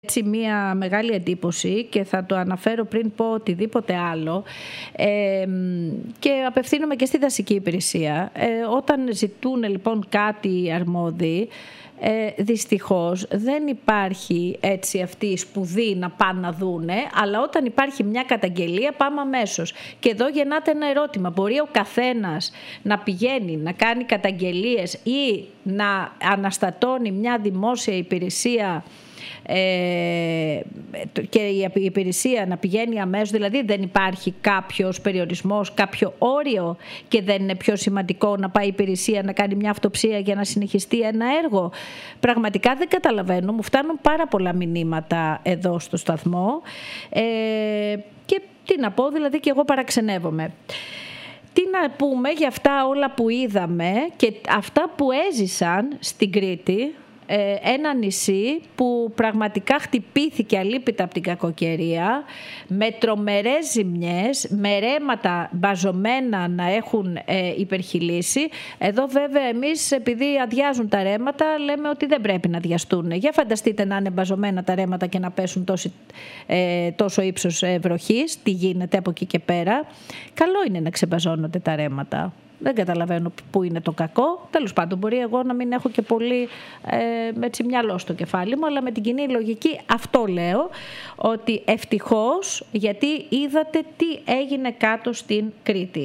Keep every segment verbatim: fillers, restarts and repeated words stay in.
έτσι μία μεγάλη εντύπωση και θα το αναφέρω πριν πω οτιδήποτε άλλο ε, και απευθύνομαι και στη δασική υπηρεσία. Ε, όταν ζητούν λοιπόν κάτι αρμόδιοι, Ε, δυστυχώς δεν υπάρχει έτσι αυτή η σπουδή να πάνε να δούνε, αλλά όταν υπάρχει μια καταγγελία πάμε αμέσως. Και εδώ γεννάται ένα ερώτημα: μπορεί ο καθένας να πηγαίνει να κάνει καταγγελίες ή να αναστατώνει μια δημόσια υπηρεσία ε, και η υπηρεσία να πηγαίνει αμέσως? Δηλαδή δεν υπάρχει κάποιος περιορισμός, κάποιο όριο, και δεν είναι πιο σημαντικό να πάει η υπηρεσία να κάνει μια αυτοψία για να συνεχιστεί ένα έργο? Πραγματικά δεν καταλαβαίνω. Μου φτάνουν πάρα πολλά μηνύματα εδώ στο σταθμό ε, και τι να πω, δηλαδή και εγώ παραξενεύομαι. Τι να πούμε για αυτά όλα που είδαμε και αυτά που έζησαν στην Κρήτη, ένα νησί που πραγματικά χτυπήθηκε αλίπητα από την κακοκαιρία, με τρομερές ζημιές, με ρέματα μπαζωμένα να έχουν ε, υπερχειλήσει. Εδώ βέβαια εμείς, επειδή αδειάζουν τα ρέματα, λέμε ότι δεν πρέπει να αδειαστούν. Για φανταστείτε να είναι μπαζωμένα τα ρέματα και να πέσουν τόσο, ε, τόσο ύψος ε, βροχής. Τι γίνεται από εκεί και πέρα? Καλό είναι να ξεμπαζώνονται τα ρέματα. Δεν καταλαβαίνω πού είναι το κακό. Τέλος πάντων, μπορεί εγώ να μην έχω και πολύ ε, έτσι μυαλό στο κεφάλι μου, αλλά με την κοινή λογική αυτό λέω, ότι ευτυχώς, γιατί είδατε τι έγινε κάτω στην Κρήτη.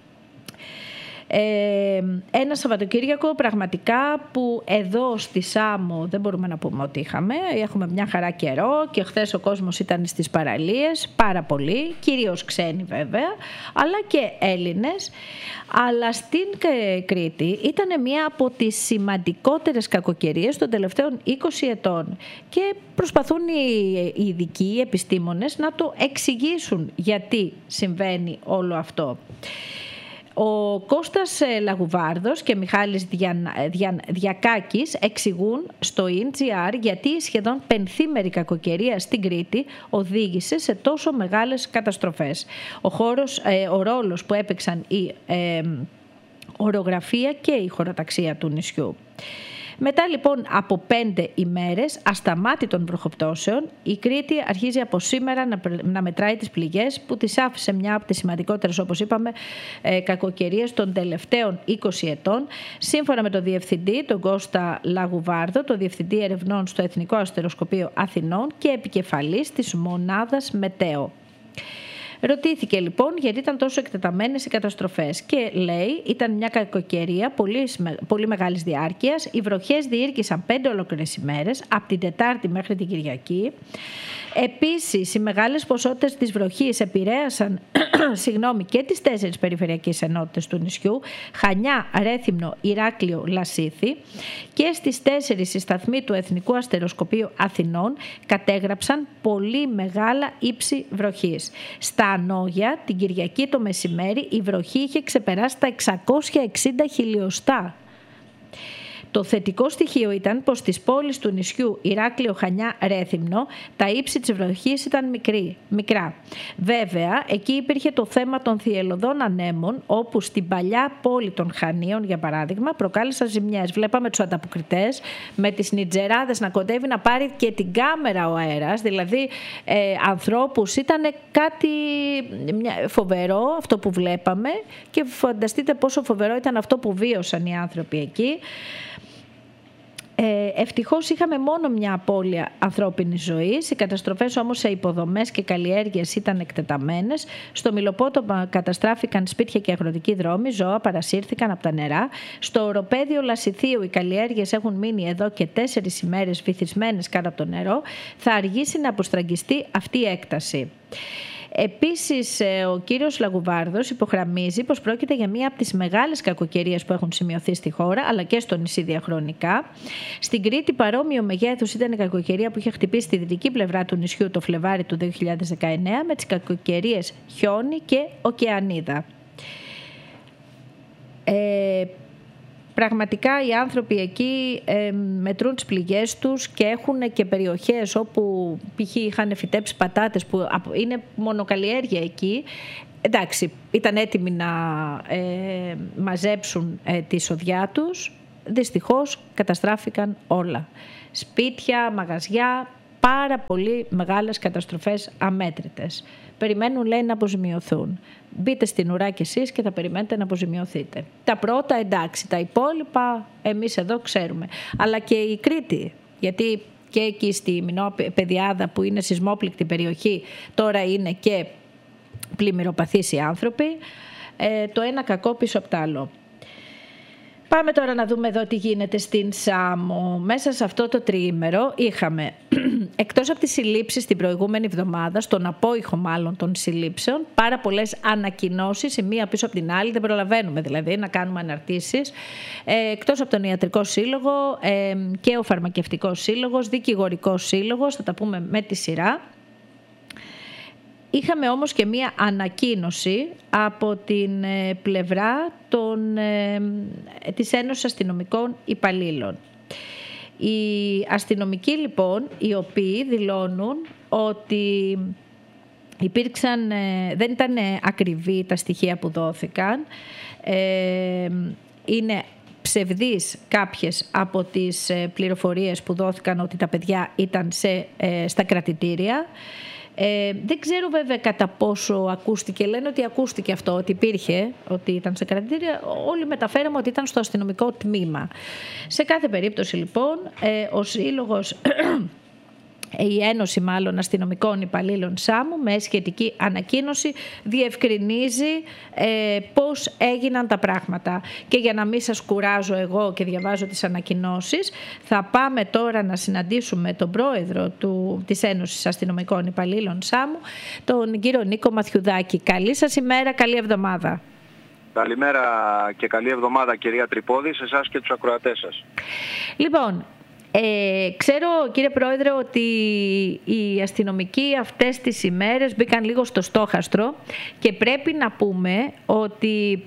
Ε, ένα Σαββατοκύριακο πραγματικά που εδώ στη Σάμο δεν μπορούμε να πούμε ότι είχαμε. Έχουμε μια χαρά καιρό και χθες ο κόσμος ήταν στις παραλίες πάρα πολύ, κυρίως ξένοι βέβαια, αλλά και Έλληνες. Αλλά στην Κρήτη ήταν μια από τις σημαντικότερες κακοκαιρίες των τελευταίων είκοσι ετών και προσπαθούν οι ειδικοί, οι επιστήμονες να το εξηγήσουν γιατί συμβαίνει όλο αυτό. Ο Κώστας Λαγουβάρδος και Μιχάλης Δια... Δια... Διακάκης εξηγούν στο ι εν τζι αρ γιατί η σχεδόν πενθήμερη κακοκαιρία στην Κρήτη οδήγησε σε τόσο μεγάλες καταστροφές. Ο, χώρος, ε, ο ρόλος που έπαιξαν η ε, ορογραφία και η χωροταξία του νησιού. Μετά λοιπόν από πέντε ημέρες ασταμάτητων βροχοπτώσεων, η Κρήτη αρχίζει από σήμερα να, να μετράει τις πληγές που της άφησε μια από τις σημαντικότερες, όπως είπαμε, ε, κακοκαιρίες των τελευταίων είκοσι ετών, σύμφωνα με τον Διευθυντή, τον Κώστα Λαγουβάρδο, τον Διευθυντή Ερευνών στο Εθνικό Αστεροσκοπείο Αθηνών και επικεφαλής της Μονάδας Μετέο. Ρωτήθηκε λοιπόν γιατί ήταν τόσο εκτεταμένες οι καταστροφές και λέει ήταν μια κακοκαιρία πολύ, πολύ μεγάλης διάρκειας. Οι βροχές διήρκησαν πέντε ολόκληρες ημέρες, από την Τετάρτη μέχρι την Κυριακή. Επίσης, οι μεγάλες ποσότητες της βροχής επηρέασαν συγγνώμη, και τις τέσσερις περιφερειακές ενότητες του νησιού, Χανιά, Ρέθυμνο, Ηράκλειο, Λασίθι, και στις τέσσερις οι σταθμοί του Εθνικού Αστεροσκοπείου Αθηνών κατέγραψαν πολύ μεγάλα ύψη βροχής. Στα Ανόγια, την Κυριακή το μεσημέρι, η βροχή είχε ξεπεράσει τα εξακόσια εξήντα χιλιοστά. Το θετικό στοιχείο ήταν πως στις πόλεις του νησιού Ηράκλειο, Χανιά, Ρέθυμνο τα ύψη της βροχής ήταν μικρή, μικρά. Βέβαια, εκεί υπήρχε το θέμα των θυελλωδών ανέμων, όπου στην παλιά πόλη των Χανίων, για παράδειγμα, προκάλεσαν ζημιές. Βλέπαμε τους ανταποκριτές με τις νιτζεράδες να κοντεύει να πάρει και την κάμερα ο αέρας, δηλαδή ε, ανθρώπους. Ήταν κάτι φοβερό αυτό που βλέπαμε και φανταστείτε πόσο φοβερό ήταν αυτό που βίωσαν οι άνθρωποι εκεί. Ε, ευτυχώς είχαμε μόνο μια απώλεια ανθρώπινης ζωής. Οι καταστροφές όμως σε υποδομές και καλλιέργειες ήταν εκτεταμένες. Στο Μυλοπότομα καταστράφηκαν σπίτια και αγροτικοί δρόμοι, ζώα παρασύρθηκαν από τα νερά. Στο οροπέδιο Λασιθίου οι καλλιέργειες έχουν μείνει εδώ και τέσσερις ημέρες βυθισμένες κάτω από το νερό. Θα αργήσει να αποστραγγιστεί αυτή η έκταση. Επίσης, ο κύριος Λαγουβάρδος υπογραμμίζει πως πρόκειται για μία από τις μεγάλες κακοκαιρίες που έχουν σημειωθεί στη χώρα, αλλά και στο νησί διαχρονικά. Στην Κρήτη, παρόμοιο μεγέθους ήταν η κακοκαιρία που είχε χτυπήσει τη δυτική πλευρά του νησιού το Φλεβάρι του δύο χιλιάδες δεκαεννέα, με τις κακοκαιρίες Χιόνι και Οκεανίδα. Ε, Πραγματικά οι άνθρωποι εκεί ε, μετρούν τις πληγές τους και έχουν και περιοχές όπου π.χ. είχαν φυτέψει πατάτες που είναι μονοκαλλιέργεια εκεί. Εντάξει, ήταν έτοιμοι να ε, μαζέψουν ε, τη σοδιά τους. Δυστυχώς καταστράφηκαν όλα. Σπίτια, μαγαζιά, πάρα πολύ μεγάλες καταστροφές αμέτρητες. Περιμένουν, λέει, να αποζημιωθούν. Μπείτε στην ουρά κι εσείς και θα περιμένετε να αποζημιωθείτε. Τα πρώτα εντάξει, τα υπόλοιπα εμείς εδώ ξέρουμε. Αλλά και η Κρήτη, γιατί και εκεί στη Μινό Πεδιάδα που είναι σεισμόπληκτη περιοχή τώρα είναι και πλημμυροπαθείς οι άνθρωποι, ε, το ένα κακό πίσω από το άλλο. Πάμε τώρα να δούμε εδώ τι γίνεται στην Σάμο. Μέσα σε αυτό το τριήμερο είχαμε, εκτός από τις συλλήψεις την προηγούμενη εβδομάδα, στον απόϊχο μάλλον των συλλήψεων, πάρα πολλές ανακοινώσεις, η μία πίσω από την άλλη, δεν προλαβαίνουμε δηλαδή να κάνουμε αναρτήσεις, ε, εκτός από τον Ιατρικό Σύλλογο ε, και ο Φαρμακευτικός Σύλλογος, Δικηγορικός Σύλλογος, θα τα πούμε με τη σειρά. Είχαμε όμως και μία ανακοίνωση από την πλευρά των, ε, της Ένωσης Αστυνομικών Υπαλλήλων. Οι αστυνομικοί λοιπόν, οι οποίοι δηλώνουν ότι υπήρξαν, ε, δεν ήταν ακριβή τα στοιχεία που δόθηκαν, ε, είναι ψευδείς κάποιες από τις πληροφορίες που δόθηκαν ότι τα παιδιά ήταν σε, ε, στα κρατητήρια. Ε, δεν ξέρω βέβαια κατά πόσο ακούστηκε. Λένε ότι ακούστηκε αυτό, ότι υπήρχε, ότι ήταν σε κρατητήρια. Όλοι μεταφέραμε ότι ήταν στο αστυνομικό τμήμα. Σε κάθε περίπτωση λοιπόν ε, ο Σύλλογος, η Ένωση μάλλον Αστυνομικών Υπαλλήλων Σάμου, με σχετική ανακοίνωση διευκρινίζει ε, πώς έγιναν τα πράγματα. Και για να μην σας κουράζω εγώ και διαβάζω τις ανακοινώσεις, θα πάμε τώρα να συναντήσουμε τον πρόεδρο του, της Ένωσης Αστυνομικών Υπαλλήλων Σάμου, τον κύριο Νίκο Μαθιουδάκη. Καλή σας ημέρα, καλή εβδομάδα. Καλημέρα και καλή εβδομάδα, κυρία Τρυπόδη, σε εσάς και τους ακροατές σας. Λοιπόν, Ε, ξέρω, κύριε Πρόεδρε, ότι οι αστυνομικοί αυτές τις ημέρες μπήκαν λίγο στο στόχαστρο και πρέπει να πούμε ότι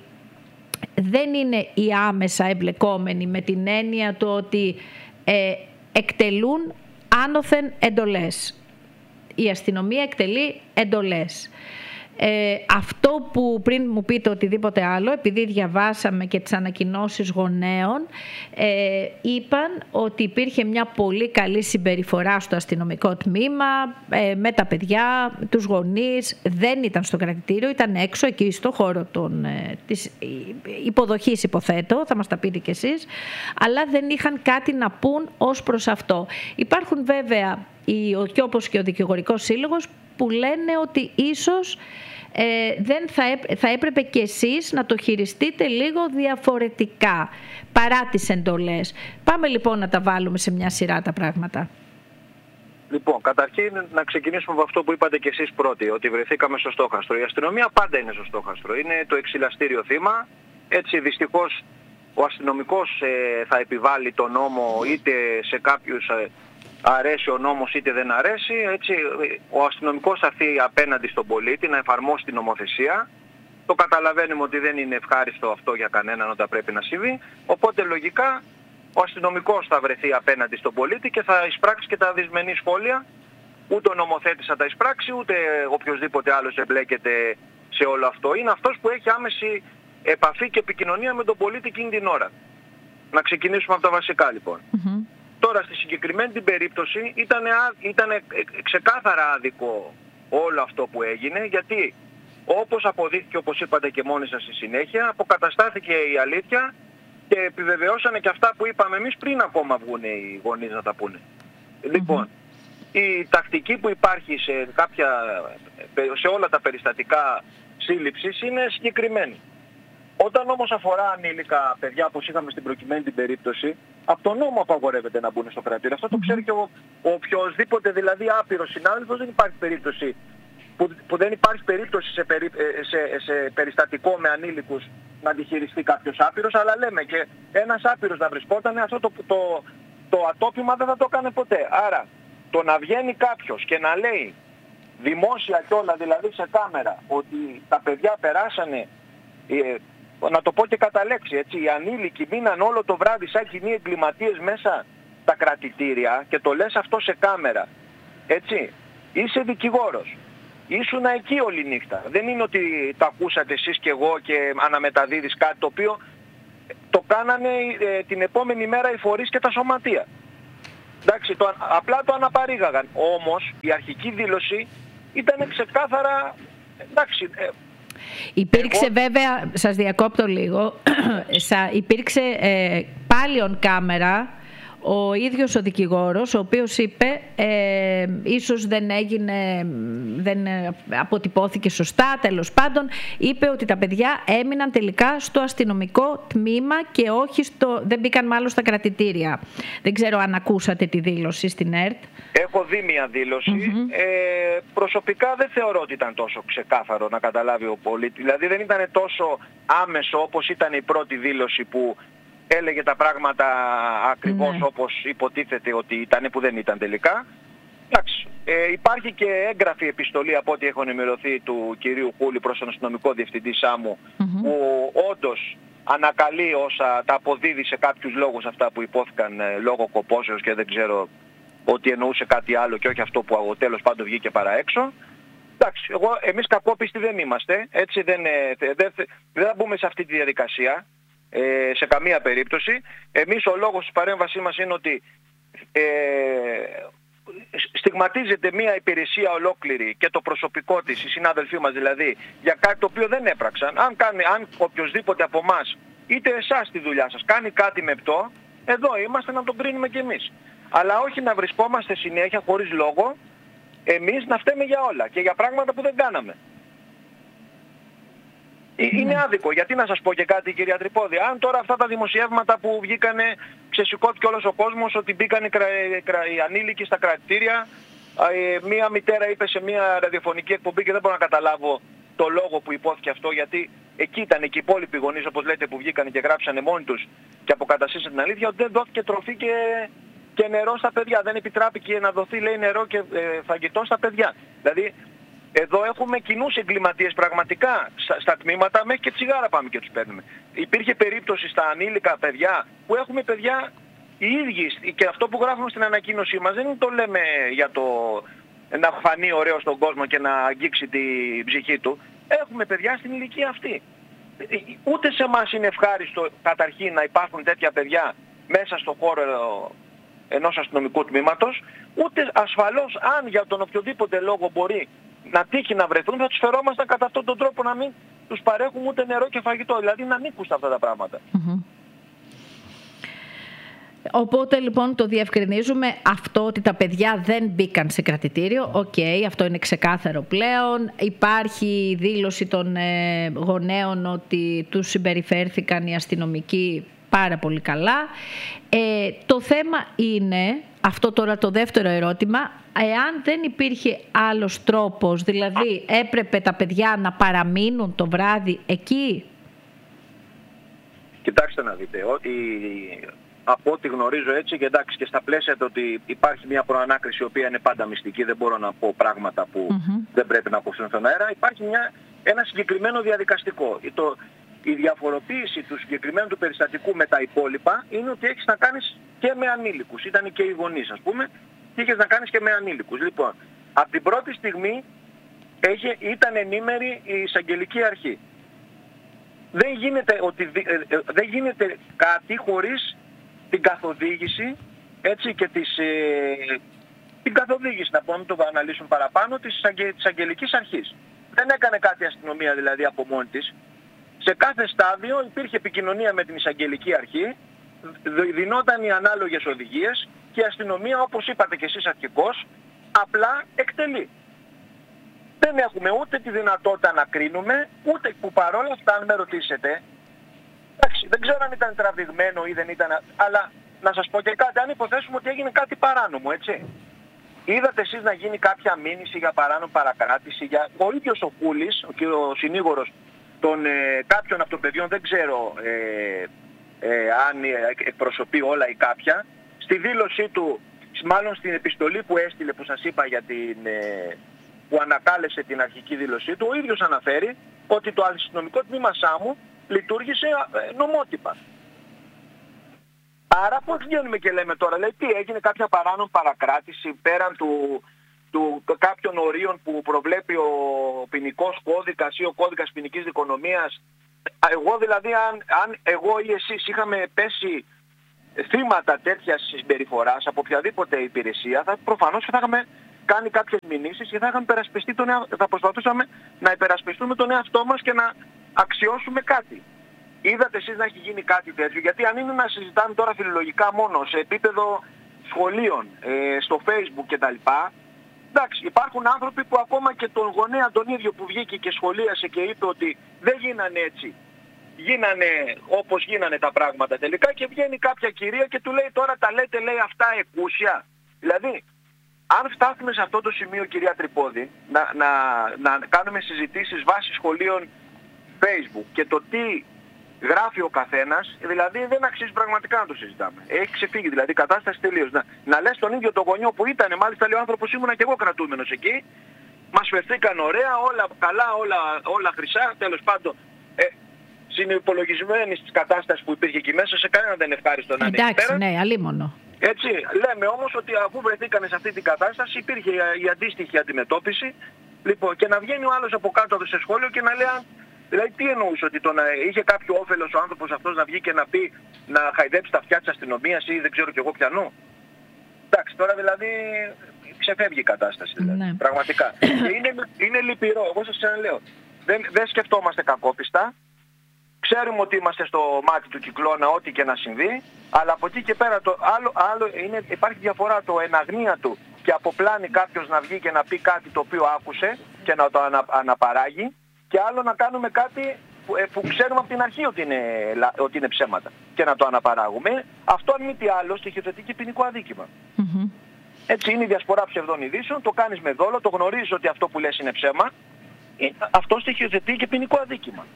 δεν είναι οι άμεσα εμπλεκόμενοι, με την έννοια του ότι ε, εκτελούν άνωθεν εντολές. Η αστυνομία εκτελεί εντολές. Ε, αυτό που πριν μου πείτε οτιδήποτε άλλο, επειδή διαβάσαμε και τις ανακοινώσεις γονέων, ε, είπαν ότι υπήρχε μια πολύ καλή συμπεριφορά στο αστυνομικό τμήμα, ε, με τα παιδιά, τους γονείς, δεν ήταν στο κρατητήριο, ήταν έξω εκεί στο χώρο των, ε, της υποδοχής, υποθέτω, θα μας τα πείτε κι εσείς, αλλά δεν είχαν κάτι να πούν ως προς αυτό. Υπάρχουν βέβαια, και όπως και ο Δικηγορικός Σύλλογος, που λένε ότι ίσως ε, δεν θα, έπ, θα έπρεπε και εσείς να το χειριστείτε λίγο διαφορετικά παρά τις εντολές. Πάμε λοιπόν να τα βάλουμε σε μια σειρά τα πράγματα. Λοιπόν, καταρχήν να ξεκινήσουμε από αυτό που είπατε και εσείς πρώτοι, ότι βρεθήκαμε στο στόχαστρο. Η αστυνομία πάντα είναι στο στόχαστρο. Είναι το εξυλαστήριο θύμα. Έτσι δυστυχώς ο αστυνομικός ε, θα επιβάλλει τον νόμο είτε σε κάποιους... Ε, αρέσει ο νόμος είτε δεν αρέσει, έτσι, ο αστυνομικός θα έρθει απέναντι στον πολίτη να εφαρμόσει την νομοθεσία. Το καταλαβαίνουμε ότι δεν είναι ευχάριστο αυτό για κανέναν όταν πρέπει να συμβεί, οπότε λογικά ο αστυνομικός θα βρεθεί απέναντι στον πολίτη και θα εισπράξει και τα δυσμενή σχόλια. Ούτε ο νομοθέτης θα τα εισπράξει, ούτε οποιοδήποτε άλλος εμπλέκεται σε όλο αυτό. Είναι αυτός που έχει άμεση επαφή και επικοινωνία με τον πολίτη εκείνη την ώρα. Να ξεκινήσουμε από τα βασικά λοιπόν. Mm-hmm. Τώρα στη συγκεκριμένη την περίπτωση ήταν, ήταν ξεκάθαρα άδικο όλο αυτό που έγινε, γιατί όπως αποδείχθηκε, όπως είπατε και μόνοι σας στη συνέχεια, αποκαταστάθηκε η αλήθεια και επιβεβαιώσανε και αυτά που είπαμε εμείς πριν ακόμα βγουν οι γονείς να τα πούνε. Mm-hmm. Λοιπόν, η τακτική που υπάρχει σε, κάποια, σε όλα τα περιστατικά σύλληψης είναι συγκεκριμένη. Όταν όμως αφορά ανήλικα παιδιά, όπως είχαμε στην προκειμένη την περίπτωση, από τον νόμο απαγορεύεται να μπουν στο κρατήριο. Αυτό το ξέρει και ο, ο οποιοσδήποτε δηλαδή άπειρος συνάδελφος. Δεν υπάρχει περίπτωση που, που δεν υπάρχει περίπτωση σε, περί, σε, σε περιστατικό με ανήλικους να αντιχειριστεί κάποιος άπειρος, αλλά λέμε και ένας άπειρος να βρισκόταν, αυτό το, το, το ατόπιμα δεν θα το έκανε ποτέ. Άρα το να βγαίνει κάποιος και να λέει δημόσια κιόλα, δηλαδή σε κάμερα, ότι τα παιδιά περάσανε, ε, να το πω και κατά λέξη, έτσι, οι ανήλικοι μείναν όλο το βράδυ σαν κοινοί εγκληματίες μέσα στα κρατητήρια και το λες αυτό σε κάμερα, έτσι, είσαι δικηγόρος, ήσουνα εκεί όλη νύχτα. Δεν είναι ότι το ακούσατε εσείς και εγώ και αναμεταδίδεις κάτι το οποίο το κάνανε ε, την επόμενη μέρα οι φορείς και τα σωματεία. Εντάξει, το, απλά το αναπαρήγαγαν. Όμως η αρχική δήλωση ήταν ξεκάθαρα, εντάξει... Ε, Υπήρξε εγώ... βέβαια, σας διακόπτω λίγο, υπήρξε ε, πάλι on κάμερα ο ίδιος ο δικηγόρος, ο οποίος είπε ε, ίσως δεν έγινε, δεν αποτυπώθηκε σωστά, τέλος πάντων, είπε ότι τα παιδιά έμειναν τελικά στο αστυνομικό τμήμα και όχι στο, δεν μπήκαν μάλλον στα κρατητήρια. Δεν ξέρω αν ακούσατε τη δήλωση στην ΕΡΤ. Έχω δει μια δήλωση. Mm-hmm. Ε, προσωπικά δεν θεωρώ ότι ήταν τόσο ξεκάθαρο να καταλάβει ο πολίτης. Δηλαδή δεν ήταν τόσο άμεσο όπως ήταν η πρώτη δήλωση που έλεγε τα πράγματα ακριβώς ναι. όπως υποτίθεται ότι ήταν, που δεν ήταν τελικά. Εντάξει, ε, υπάρχει και έγγραφη επιστολή από ό,τι έχω ενημερωθεί του κυρίου Χούλη προς τον αστυνομικό διευθυντή Σάμου, mm-hmm. που όντως ανακαλεί όσα τα αποδίδει σε κάποιους λόγους αυτά που υπόθηκαν ε, λόγω κοπόσεως και δεν ξέρω ότι εννοούσε κάτι άλλο και όχι αυτό που από τέλος πάντων βγήκε παρά έξω. Εντάξει, εγώ, εμείς κακόπιστοι δεν είμαστε, έτσι δεν, ε, δεν, δεν θα μπούμε σε αυτή τη διαδικασία. Ε, σε καμία περίπτωση. Εμείς ο λόγος της παρέμβασής μας είναι ότι ε, στιγματίζεται μια υπηρεσία ολόκληρη και το προσωπικό της, οι συνάδελφοί μας δηλαδή, για κάτι το οποίο δεν έπραξαν. Αν, κάνει, αν οποιοσδήποτε από εμάς, είτε εσάς τη δουλειά σας, κάνει κάτι μεπτό, εδώ είμαστε να τον κρίνουμε κι εμείς. Αλλά όχι να βρισκόμαστε συνέχεια χωρίς λόγο, εμείς να φταίμε για όλα και για πράγματα που δεν κάναμε. Είναι άδικο. Γιατί να σας πω και κάτι, κυρία Τρυπώδη. Αν τώρα αυτά τα δημοσιεύματα που βγήκανε, ξεσηκώθηκε όλος ο κόσμος ότι μπήκαν οι, κρα... οι ανήλικοι στα κρατητήρια. Ε, μία μητέρα είπε σε μία ραδιοφωνική εκπομπή και δεν μπορώ να καταλάβω το λόγο που υπόθηκε αυτό, γιατί εκεί ήταν και οι υπόλοιποι γονείς, όπως λέτε, που βγήκαν και γράψανε μόνοι τους και αποκαταστήσαν την αλήθεια, ότι δεν δόθηκε τροφή και, και νερό στα παιδιά. Δεν επιτράπηκε να δοθεί, λέει, νερό και ε, φαγητό στα παιδιά. Δηλαδή, εδώ έχουμε κοινούς εγκληματίες πραγματικά στα, στα τμήματα, μέχρι και τσιγάρα πάμε και τους παίρνουμε. Υπήρχε περίπτωση στα ανήλικα παιδιά που έχουμε παιδιά οι ίδιοι, και αυτό που γράφουμε στην ανακοίνωσή μας δεν το λέμε για το να φανεί ωραίο στον κόσμο και να αγγίξει την ψυχή του. Έχουμε παιδιά στην ηλικία αυτή. Ούτε σε εμάς είναι ευχάριστο καταρχήν να υπάρχουν τέτοια παιδιά μέσα στον χώρο ενός αστυνομικού τμήματος, ούτε ασφαλώς αν για τον οποιοδήποτε λόγο μπορεί να τύχει να βρεθούν, θα τους φερόμασταν κατά αυτόν τον τρόπο να μην τους παρέχουμε ούτε νερό και φαγητό, δηλαδή να ανήκουν στα αυτά τα πράγματα. Mm-hmm. Οπότε λοιπόν το διευκρινίζουμε αυτό, ότι τα παιδιά δεν μπήκαν σε κρατητήριο. Οκ, okay, αυτό είναι ξεκάθαρο πλέον. Υπάρχει δήλωση των ε, γονέων ότι τους συμπεριφέρθηκαν οι αστυνομικοί πάρα πολύ καλά. Ε, το θέμα είναι, αυτό τώρα το δεύτερο ερώτημα, εάν δεν υπήρχε άλλος τρόπος, δηλαδή έπρεπε τα παιδιά να παραμείνουν το βράδυ εκεί. Κοιτάξτε να δείτε, ότι από ό,τι γνωρίζω έτσι, και εντάξει και στα πλαίσια του ότι υπάρχει μια προανάκριση η οποία είναι πάντα μυστική, δεν μπορώ να πω πράγματα που mm-hmm. δεν πρέπει να αποστούν στον αέρα, υπάρχει μια, ένα συγκεκριμένο διαδικαστικό. Το, η διαφοροποίηση του συγκεκριμένου του περιστατικού με τα υπόλοιπα είναι ότι έχεις να κάνεις και με ανήλικους. Ήταν και οι γονείς, ας πούμε, και είχες να κάνεις και με ανήλικους. Λοιπόν, από την πρώτη στιγμή είχε, ήταν ενήμερη η εισαγγελική αρχή. Δεν γίνεται, ότι, ε, δεν γίνεται κάτι χωρίς την καθοδήγηση, έτσι, και της, ε, την καθοδήγηση, να πούμε, το αναλύσουν παραπάνω, της, της αγγελικής αρχής. Δεν έκανε κάτι η αστυνομία δηλαδή από μόνη της. Σε κάθε στάδιο υπήρχε επικοινωνία με την εισαγγελική αρχή, δινόταν οι ανάλογες οδηγίες και η αστυνομία, όπως είπατε και εσείς αρχικώς, απλά εκτελεί. Δεν έχουμε ούτε τη δυνατότητα να κρίνουμε, ούτε που παρόλα αυτά, αν με ρωτήσετε, εντάξει, δεν ξέρω αν ήταν τραβηγμένο ή δεν ήταν, αλλά να σας πω και κάτι, αν υποθέσουμε ότι έγινε κάτι παράνομο, έτσι. Είδατε εσείς να γίνει κάποια μήνυση για παράνομη παρακράτηση, για ο ίδιος ο Κούλης, ο, ο συνήγορος των ε, κάποιων από των παιδιών, δεν ξέρω ε, ε, αν εκπροσωπεί όλα ή κάποια, στη δήλωσή του, μάλλον στην επιστολή που έστειλε, που σας είπα για την, ε, που ανακάλεσε την αρχική δήλωσή του, ο ίδιος αναφέρει ότι το αστυνομικό τμήμα Σάμου λειτουργήσε ε, νομότυπα. Άρα πώς βγαίνουμε και λέμε τώρα, λέει, τι έγινε, κάποια παράνομη παρακράτηση πέραν του, του κάποιων ορίων που προβλέπει ο ποινικός κώδικας ή ο κώδικας ποινικής δικονομίας. Εγώ δηλαδή, αν, αν εγώ ή εσείς είχαμε πέσει θύματα τέτοιας συμπεριφοράς από οποιαδήποτε υπηρεσία, θα, προφανώς θα είχαμε κάνει κάποιες μηνύσεις και θα είχαμε περασπιστεί τον εα... θα προσπαθούσαμε να υπερασπιστούμε τον εαυτό μας και να αξιώσουμε κάτι. Είδατε εσείς να έχει γίνει κάτι τέτοιο, γιατί αν είναι να συζητάμε τώρα φιλολογικά μόνο σε επίπεδο σχολείων, ε, στο Facebook κτλ. Εντάξει, υπάρχουν άνθρωποι που ακόμα και τον γονέα τον ίδιο που βγήκε και σχολίασε και είπε ότι δεν γίνανε έτσι, γίνανε όπως γίνανε τα πράγματα τελικά, και βγαίνει κάποια κυρία και του λέει τώρα τα λέτε, λέει, αυτά εκούσια. Δηλαδή, αν φτάσουμε σε αυτό το σημείο, κυρία Τρυπόδη, να, να, να κάνουμε συζητήσεις βάσει σχολείων Facebook και το τι γράφει ο καθένας, δηλαδή δεν αξίζει πραγματικά να το συζητάμε. Έχει ξεφύγει δηλαδή η κατάσταση τελείως. Να, να λες τον ίδιο τον γονιό που ήταν, μάλιστα λέει ο άνθρωπος, ήμουνα και εγώ κρατούμενος εκεί, μας φερθήκαν ωραία, όλα καλά, όλα, όλα χρυσά, τέλος πάντων. Ε, συνυπολογισμένη της κατάστασης που υπήρχε εκεί μέσα, σε κανένα δεν ευχάριστο να είναι. Εντάξει, ναι, αλίμονο. Έτσι, λέμε όμως ότι αφού βρεθήκανε σε αυτή την κατάσταση υπήρχε η αντίστοιχη αντιμετώπιση. Λοιπόν, και να βγαίνει ο άλλος από κάτω σε σχόλιο και να λέει, δηλαδή τι εννοούσε, ότι τον, είχε κάποιο όφελος ο άνθρωπος αυτός να βγει και να πει, να χαϊδέψει τα αυτιά της αστυνομίας ή δεν ξέρω κι εγώ ποιανού. Εντάξει, τώρα δηλαδή ξεφεύγει η κατάσταση δηλαδή, ναι. Πραγματικά. Και είναι, είναι λυπηρό, εγώ σας ξαναλέω. Δεν, δεν σκεφτόμαστε κακόπιστα. Ξέρουμε ότι είμαστε στο μάτι του κυκλώνα, ό,τι και να συμβεί, αλλά από εκεί και πέρα το άλλο, άλλο είναι, υπάρχει διαφορά, το εν αγνία του και αποπλάνει κάποιος να βγει και να πει κάτι το οποίο άκουσε και να το ανα, αναπαράγει, και άλλο να κάνουμε κάτι που, ε, που ξέρουμε από την αρχή ότι είναι, ότι είναι ψέματα και να το αναπαράγουμε. Αυτό αν μη τι άλλο στοιχειοθετεί και ποινικό αδίκημα. Mm-hmm. Έτσι είναι η διασπορά ψευδών ειδήσεων, το κάνεις με δόλο, το γνωρίζεις ότι αυτό που λες είναι ψέμα, αυτό στοιχειοθετεί και ποινικό αδίκημα.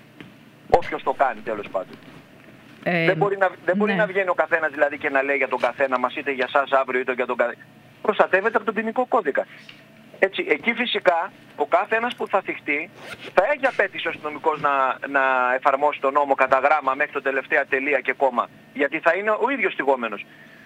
Όποιος το κάνει τέλος πάντων. Ε, δεν μπορεί, να, δεν μπορεί ναι. να βγαίνει ο καθένας δηλαδή και να λέει για τον καθένα μας, είτε για σας αύριο είτε για τον καθένα. Προστατεύεται από τον ποινικό κώδικα. Έτσι, εκεί φυσικά ο κάθε ένας που θα θυχτεί θα έχει απέτηση ο αστυνομικός να, να εφαρμόσει τον νόμο κατά γράμμα μέχρι το τελευταία τελεία και κόμμα. Γιατί θα είναι ο ίδιος θυγόμενος.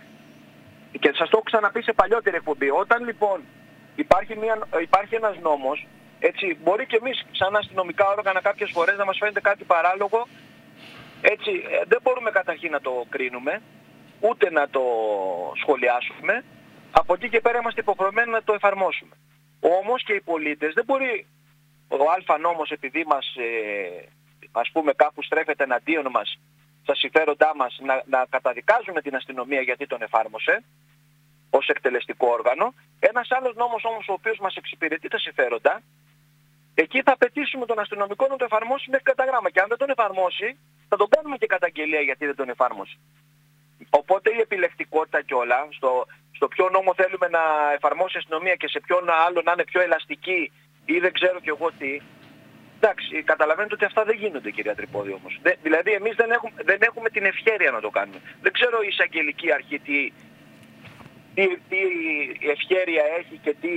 Και σας το έχω ξαναπεί σε παλιότερη εκπομπή. Όταν λοιπόν υπάρχει, μια, υπάρχει ένας νόμος, έτσι, μπορεί και εμείς σαν αστυνομικά όργανα κάποιες φορές να μας φαίνεται κάτι παράλογο. Έτσι, δεν μπορούμε καταρχήν να το κρίνουμε, ούτε να το σχολιάσουμε. Από εκεί και πέρα είμαστε υποχρεωμένοι να το εφαρμόσουμε. Όμως και οι πολίτες δεν μπορεί ο αλφα νόμος, επειδή μας, ε, ας πούμε, κάπου στρέφεται εναντίον μας, στα συμφέροντά μας, να, να καταδικάζουμε την αστυνομία γιατί τον εφάρμοσε ως εκτελεστικό όργανο. Ένας άλλος νόμος όμως ο οποίος μας εξυπηρετεί τα συμφέροντα, εκεί θα απαιτήσουμε τον αστυνομικό να το εφαρμόσει μέχρι κατά γράμμα. Και αν δεν τον εφαρμόσει, θα τον κάνουμε και καταγγελία γιατί δεν τον εφάρμοσε. Οπότε η επιλεκτικότητα κιόλα, στο, στο ποιο νόμο θέλουμε να εφαρμόσει η αστυνομία και σε ποιον άλλο να είναι πιο ελαστική ή δεν ξέρω κι εγώ τι. Εντάξει, καταλαβαίνετε ότι αυτά δεν γίνονται, κυρία Τρυπόδη όμως. Δε, δηλαδή εμείς δεν έχουμε, δεν έχουμε την ευχέρεια να το κάνουμε. Δεν ξέρω η εισαγγελική αρχή τι, τι, τι ευχέρεια έχει και τι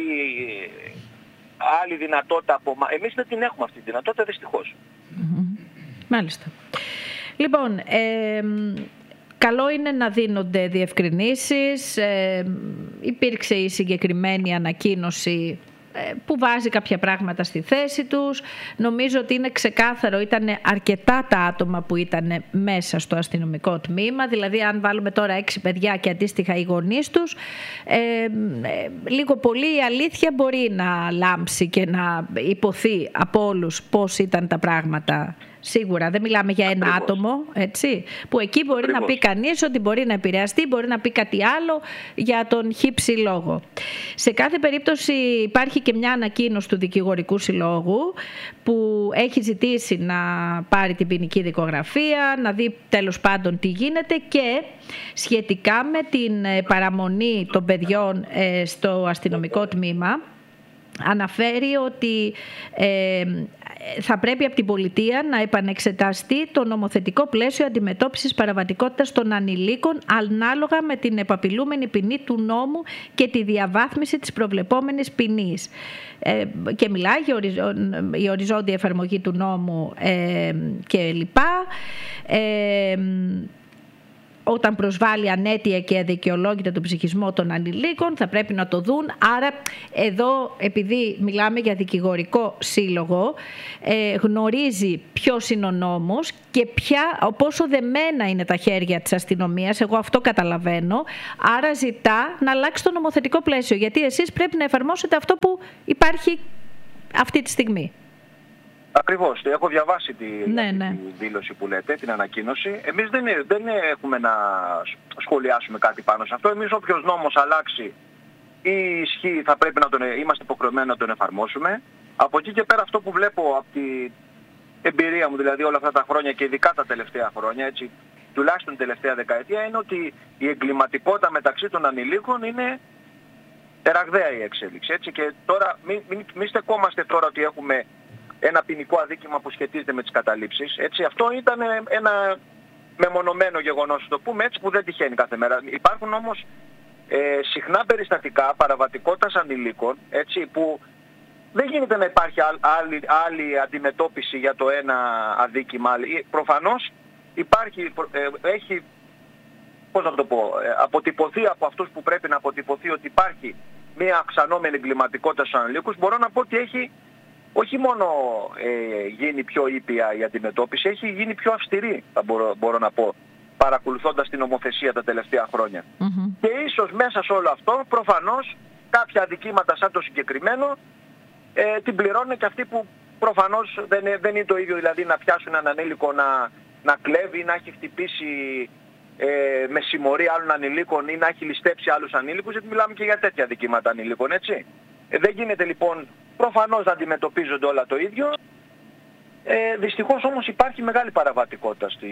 άλλη δυνατότητα από εμάς. Εμείς δεν την έχουμε αυτή τη δυνατότητα, δυστυχώς. Mm-hmm. Μάλιστα. Λοιπόν, ε, καλό είναι να δίνονται διευκρινήσεις. Ε, υπήρξε η συγκεκριμένη ανακοίνωση που βάζει κάποια πράγματα στη θέση τους. Νομίζω ότι είναι ξεκάθαρο, ήταν αρκετά τα άτομα που ήταν μέσα στο αστυνομικό τμήμα, δηλαδή αν βάλουμε τώρα έξι παιδιά και αντίστοιχα οι γονείς τους, ε, ε, λίγο πολύ η αλήθεια μπορεί να λάμψει και να υποθεί από όλους πώς ήταν τα πράγματα. Σίγουρα δεν μιλάμε για ένα Ακριβώς. άτομο, έτσι, που εκεί μπορεί Ακριβώς. να πει κανείς ότι μπορεί να επηρεαστεί, μπορεί να πει κάτι άλλο για τον χύψη λόγο. Σε κάθε περίπτωση υπάρχει και μια ανακοίνωση του Δικηγορικού Συλλόγου που έχει ζητήσει να πάρει την ποινική δικογραφία, να δει τέλος πάντων τι γίνεται, και σχετικά με την παραμονή των παιδιών στο αστυνομικό τμήμα αναφέρει ότι ε, θα πρέπει από την πολιτεία να επανεξεταστεί το νομοθετικό πλαίσιο αντιμετώπισης παραβατικότητας των ανηλίκων ανάλογα με την επαπειλούμενη ποινή του νόμου και τη διαβάθμιση της προβλεπόμενης ποινής. Ε, και μιλάει για οριζό, η οριζόντια εφαρμογή του νόμου ε, και λοιπά. Ε, όταν προσβάλλει ανέτεια και αδικαιολόγητα τον ψυχισμό των ανηλίκων, θα πρέπει να το δουν. Άρα εδώ, επειδή μιλάμε για δικηγορικό σύλλογο, ε, γνωρίζει ποιος είναι ο νόμος και ποια, πόσο δεμένα είναι τα χέρια της αστυνομίας. Εγώ αυτό καταλαβαίνω. Άρα ζητά να αλλάξει το νομοθετικό πλαίσιο, γιατί εσείς πρέπει να εφαρμόσετε αυτό που υπάρχει αυτή τη στιγμή. Ακριβώς. Έχω διαβάσει τη, ναι, ναι. τη δήλωση που λέτε, την ανακοίνωση. Εμείς δεν, δεν έχουμε να σχολιάσουμε κάτι πάνω σε αυτό. Εμείς όποιος νόμος αλλάξει ή ισχύει θα πρέπει να τον, είμαστε υποχρεωμένοι να τον εφαρμόσουμε. Από εκεί και πέρα αυτό που βλέπω από την εμπειρία μου, δηλαδή όλα αυτά τα χρόνια και ειδικά τα τελευταία χρόνια, έτσι, τουλάχιστον την τελευταία δεκαετία, είναι ότι η εγκληματικότητα μεταξύ των ανηλίκων είναι ραγδαία η εξέλιξη. Έτσι. Και τώρα μην μη, μη στεκόμαστε τώρα ότι έχουμε ένα ποινικό αδίκημα που σχετίζεται με τις καταλήψεις. Έτσι. Αυτό ήταν ένα μεμονωμένο γεγονός, το πούμε έτσι, που δεν τυχαίνει κάθε μέρα. Υπάρχουν όμως ε, συχνά περιστατικά παραβατικότητας ανηλίκων, έτσι, που δεν γίνεται να υπάρχει άλλη, άλλη αντιμετώπιση για το ένα αδίκημα. Προφανώς υπάρχει, ε, έχει, πώς να το πω, ε, αποτυπωθεί από αυτούς που πρέπει να αποτυπωθεί ότι υπάρχει μια αυξανόμενη εγκληματικότητα στους ανηλίκους. Μπορώ να πω ότι έχει όχι μόνο ε, γίνει πιο ήπια η αντιμετώπιση, έχει γίνει πιο αυστηρή, θα μπορώ, μπορώ να πω, παρακολουθώντας την νομοθεσία τα τελευταία χρόνια. Mm-hmm. Και ίσως μέσα σε όλο αυτό, προφανώς, κάποια αδικήματα σαν το συγκεκριμένο, ε, την πληρώνουν και αυτοί που προφανώς δεν, δεν είναι το ίδιο, δηλαδή να πιάσουν έναν ανήλικο να, να κλέβει ή να έχει χτυπήσει ε, με συμμορία άλλων ανηλίκων ή να έχει ληστέψει άλλους ανήλικους, γιατί μιλάμε και για τέτοια αδικήματα ανηλίκων, έτσι. Ε, δεν γίνεται λοιπόν προφανώς να αντιμετωπίζονται όλα το ίδιο. Ε, δυστυχώς όμως υπάρχει μεγάλη παραβατικότητα στη,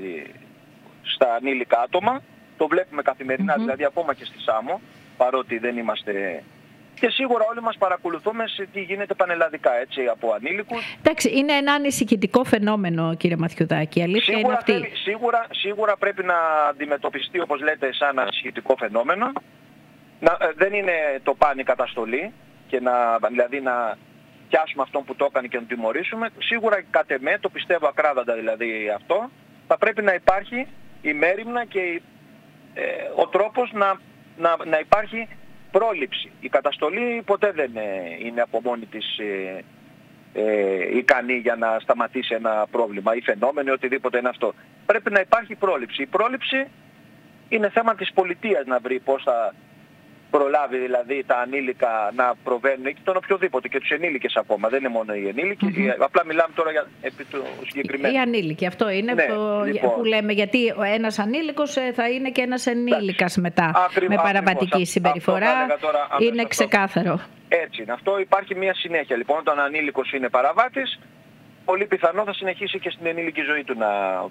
στα ανήλικα άτομα. Το βλέπουμε καθημερινά, mm-hmm. δηλαδή ακόμα και στη Σάμο, παρότι δεν είμαστε... Και σίγουρα όλοι μας παρακολουθούμε σε τι γίνεται πανελλαδικά, έτσι, από ανήλικους. Εντάξει, είναι ένα ανησυχητικό φαινόμενο, κύριε Μαθιουδάκη. Αλήθεια σίγουρα, είναι αυτή. Θέλει, σίγουρα, σίγουρα πρέπει να αντιμετωπιστεί, όπως λέτε, σαν ανησυχητικό φαινόμενο. Να, ε, δεν είναι το πάνη καταστολή, και να, δηλαδή να πιάσουμε αυτόν που το έκανε και να τον τιμωρήσουμε. Σίγουρα κατ' εμέ, το πιστεύω ακράδαντα δηλαδή αυτό, θα πρέπει να υπάρχει η μέριμνα και ε, ο τρόπος να, να, να υπάρχει πρόληψη. Η καταστολή ποτέ δεν είναι από μόνη της ε, ε, ικανή για να σταματήσει ένα πρόβλημα ή φαινόμενο ή οτιδήποτε είναι αυτό. Πρέπει να υπάρχει πρόληψη. Η πρόληψη είναι θέμα της πολιτείας να βρει πώς θα προλάβει δηλαδή τα ανήλικα να προβαίνουν ή τον οποιοδήποτε και τους ενήλικες ακόμα. Δεν είναι μόνο οι ενήλικοι. Mm-hmm. Απλά μιλάμε τώρα για επί του συγκεκριμένου. Οι ανήλικοι. Αυτό είναι ναι, το, λοιπόν. που λέμε. Γιατί ένας ανήλικος θα είναι και ένας ενήλικας μετά. Ακριβώς, με παραβατική ακριβώς. συμπεριφορά. Τώρα, είναι αυτό. Ξεκάθαρο. Έτσι είναι. Αυτό υπάρχει μια συνέχεια. Λοιπόν, όταν ο ανήλικος είναι παραβάτης, πολύ πιθανό θα συνεχίσει και στην ενήλικη ζωή του να,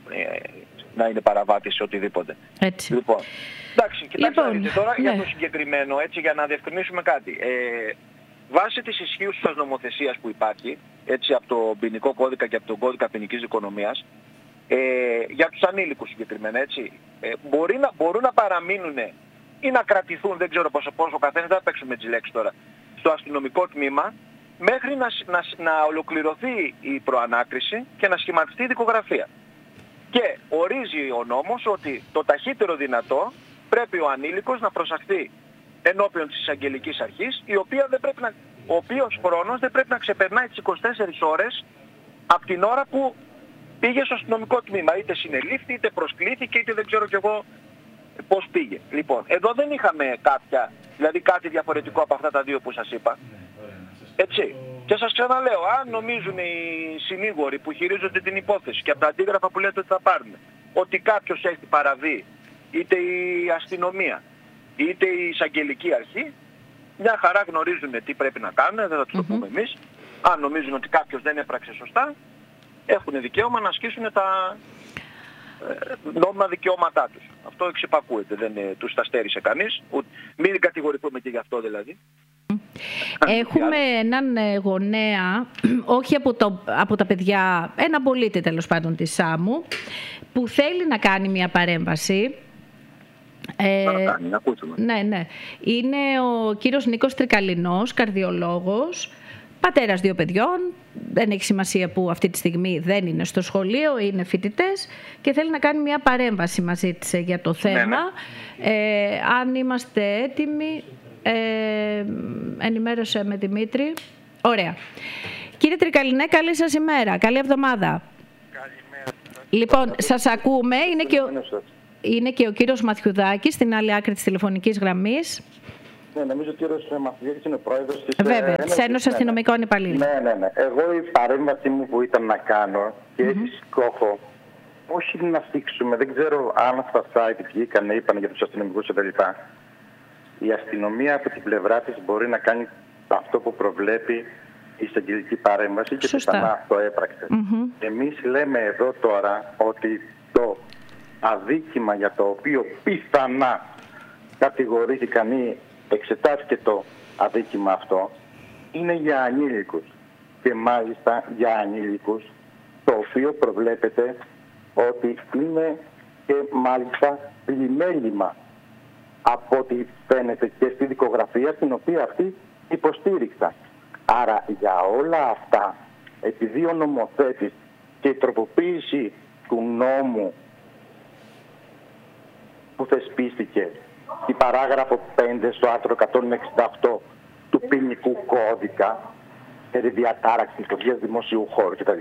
να είναι παραβάτης σε οτιδήποτε. Έτσι. Λοιπόν, εντάξει, κοιτάξτε λοιπόν, τώρα ναι. για το συγκεκριμένο, έτσι, για να διευκρινίσουμε κάτι. Ε, βάσει της ισχύουσας νομοθεσίας που υπάρχει, έτσι, από το ποινικό κώδικα και από τον κώδικα ποινικής δικονομίας, ε, για τους ανήλικους συγκεκριμένα, έτσι, ε, μπορεί να, μπορούν να παραμείνουν ή να κρατηθούν, δεν ξέρω πόσο, πόσο καθένας, δεν θα παίξουμε τις λέξεις τώρα, στο αστυνομικό τμήμα, μέχρι να, να, να ολοκληρωθεί η προανάκριση και να σχηματιστεί η δικογραφία. Και ορίζει ο νόμος ότι το ταχύτερο δυνατό πρέπει ο ανήλικος να προσαχθεί ενώπιον της εισαγγελικής αρχής, η οποία δεν πρέπει να, ο οποίος χρόνος δεν πρέπει να ξεπερνάει τις είκοσι τέσσερις ώρες από την ώρα που πήγε στο αστυνομικό τμήμα. Είτε συνελήφθη, είτε προσκλήθηκε, είτε δεν ξέρω κι εγώ πώς πήγε. Λοιπόν, εδώ δεν είχαμε κάποια, δηλαδή κάτι διαφορετικό από αυτά τα δύο που σας είπα. Έτσι. Και σας ξαναλέω, αν νομίζουν οι συνήγοροι που χειρίζονται την υπόθεση και από τα αντίγραφα που λέτε ότι θα πάρουν, ότι κάποιος έχει παραβεί, είτε η αστυνομία, είτε η εισαγγελική αρχή, μια χαρά γνωρίζουν τι πρέπει να κάνουν, δεν θα τους το πούμε εμείς. Αν νομίζουν ότι κάποιος δεν έπραξε σωστά, έχουν δικαίωμα να ασκήσουν τα νόμιμα δικαιώματά τους. Αυτό εξυπακούεται, δεν τους τα στέρισε κανείς. Ούτε, μην κατηγορηθούμε και γι' αυτό δηλαδή. Έχουμε έναν γονέα, όχι από, το, από τα παιδιά, ένα πολίτη τέλος πάντων της Σάμου, που θέλει να κάνει μια παρέμβαση. Ε, να κάνει, να ακούσουμε. Ναι, ναι. Είναι ο κύριος Νίκος Τρικαλινός, καρδιολόγος, πατέρας δύο παιδιών, δεν έχει σημασία που αυτή τη στιγμή δεν είναι στο σχολείο, είναι φοιτητές και θέλει να κάνει μια παρέμβαση μαζί της για το θέμα. Ναι, ναι. Ε, αν είμαστε έτοιμοι, ε, ενημέρωσε με Δημήτρη. Ωραία. Κύριε Τρικαλινέ, καλή σας ημέρα, καλή εβδομάδα. Καλημέρα. Λοιπόν, σας ακούμε, είναι και, ο, είναι και ο κύριος Μαθιουδάκης στην άλλη άκρη της τηλεφωνικής γραμμής. Ναι, νομίζω ο κύριος Μαθιουδάκης είναι ο πρόεδρος της Βέβαια, της Ένωσης Αστυνομικών Υπαλλήλων. Ναι, ναι, ναι. Εγώ η παρέμβαση μου που ήταν να κάνω και mm-hmm. έχει σκόχο όχι να θίξουμε, δεν ξέρω αν στα site βγήκαν, είπαν για τους αστυνομικούς κτλ. Η αστυνομία από την πλευρά της μπορεί να κάνει αυτό που προβλέπει η εισαγγελική παρέμβαση και πιθανά αυτό έπραξε. Mm-hmm. Εμείς λέμε εδώ τώρα ότι το αδίκημα για το οποίο πιθανά κατηγορήθηκαν ή εξετάστηκε το αδίκημα αυτό είναι για ανήλικους και μάλιστα για ανήλικους, το οποίο προβλέπεται ότι είναι και μάλιστα πλημέλημα από ό,τι φαίνεται και στη δικογραφία την οποία αυτή υποστήριξα. Άρα για όλα αυτά, επειδή ο νομοθέτης και η τροποποίηση του νόμου που θεσπίστηκε, η παράγραφο πέντε στο άρθρο εκατόν εξήντα οκτώ του ποινικού κώδικα, περί διατάραξης λειτουργίας δημοσίου χώρου κτλ.,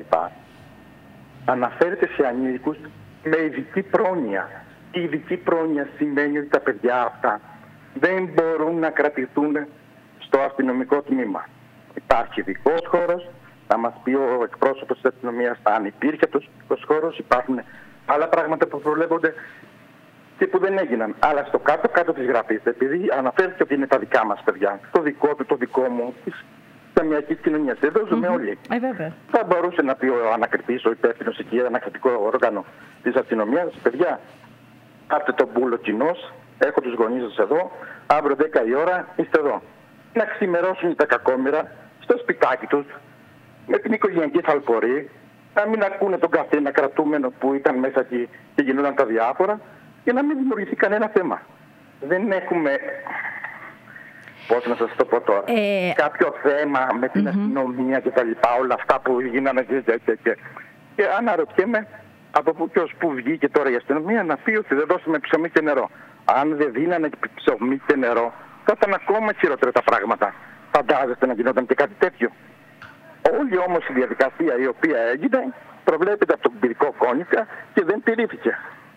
αναφέρεται σε ανήλικους με ειδική πρόνοια. Η ειδική πρόνοια σημαίνει ότι τα παιδιά αυτά δεν μπορούν να κρατηθούν στο αστυνομικό τμήμα. Υπάρχει ειδικός χώρος, θα μας πει ο εκπρόσωπος της αστυνομίας αν υπήρχε αυτός ο ειδικός χώρος, υπάρχουν άλλα πράγματα που προβλέπονται και που δεν έγιναν. Αλλά στο κάτω-κάτω της γραφής, επειδή αναφέρθηκε ότι είναι τα δικά μας παιδιά, το δικό του, το δικό μου, της ταμιακής κοινωνίας, εδώ ζούμε mm-hmm. όλοι. Ε, θα μπορούσε να πει ο ανακριτής, ο υπεύθυνος εκεί, ένα ανακριτικό όργανο της αστυνομίας, παιδιά, πάρτε τον μπούλο κοινός, έχω τους γονείς σας εδώ, αύριο δέκα η ώρα είστε εδώ. Να ξημερώσουν τα κακόμοιρα στο σπιτάκι τους, με την οικογενειακή θαλπορή, να μην ακούνε τον καθένα κρατούμενο που ήταν μέσα εκεί και γινόταν τα διάφορα και να μην δημιουργηθεί κανένα θέμα. Δεν έχουμε, πώς να σας το πω τώρα, ε... κάποιο θέμα με την mm-hmm. αστυνομία και τα λοιπά, όλα αυτά που γίνανε και, και, και, και. και αναρωτιέμαι από πού και ως πού βγήκε τώρα η αστυνομία να πει ότι δεν δώσουμε ψωμί και νερό. Αν δεν δίνανε ψωμί και νερό, θα ήταν ακόμα χειρότερα τα πράγματα. Φαντάζεστε να γινόταν και κάτι τέτοιο. Όλη όμως η διαδικασία η οποία έγινε προβλέπεται από τον πυρικό κώδικα και δεν τηρήθηκε.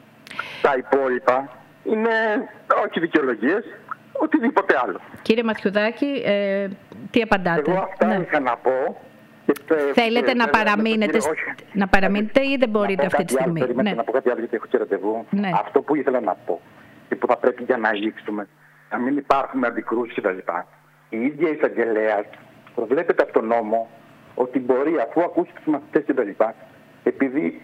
Τα υπόλοιπα είναι όχι δικαιολογίες, οτιδήποτε άλλο. Κύριε Μαθιουδάκη, ε, τι απαντάτε? Εγώ αυτά ναι. είχα να πω. Και, Θέλετε και, να, παραμείνετε, κύριο, να παραμείνετε ή δεν μπορείτε αυτή τη στιγμή? Άλλο, ναι. Να πω κάτι άλλο γιατί έχω και ραντεβού. Ναι. Αυτό που ήθελα να πω και που θα πρέπει για να λήξουμε, να μην υπάρχουν αντικρούσεις κτλ. Η ίδια εισαγγελέας προβλέπεται από τον νόμο ότι μπορεί, αφού ακούσει τους μαθητές κτλ., επειδή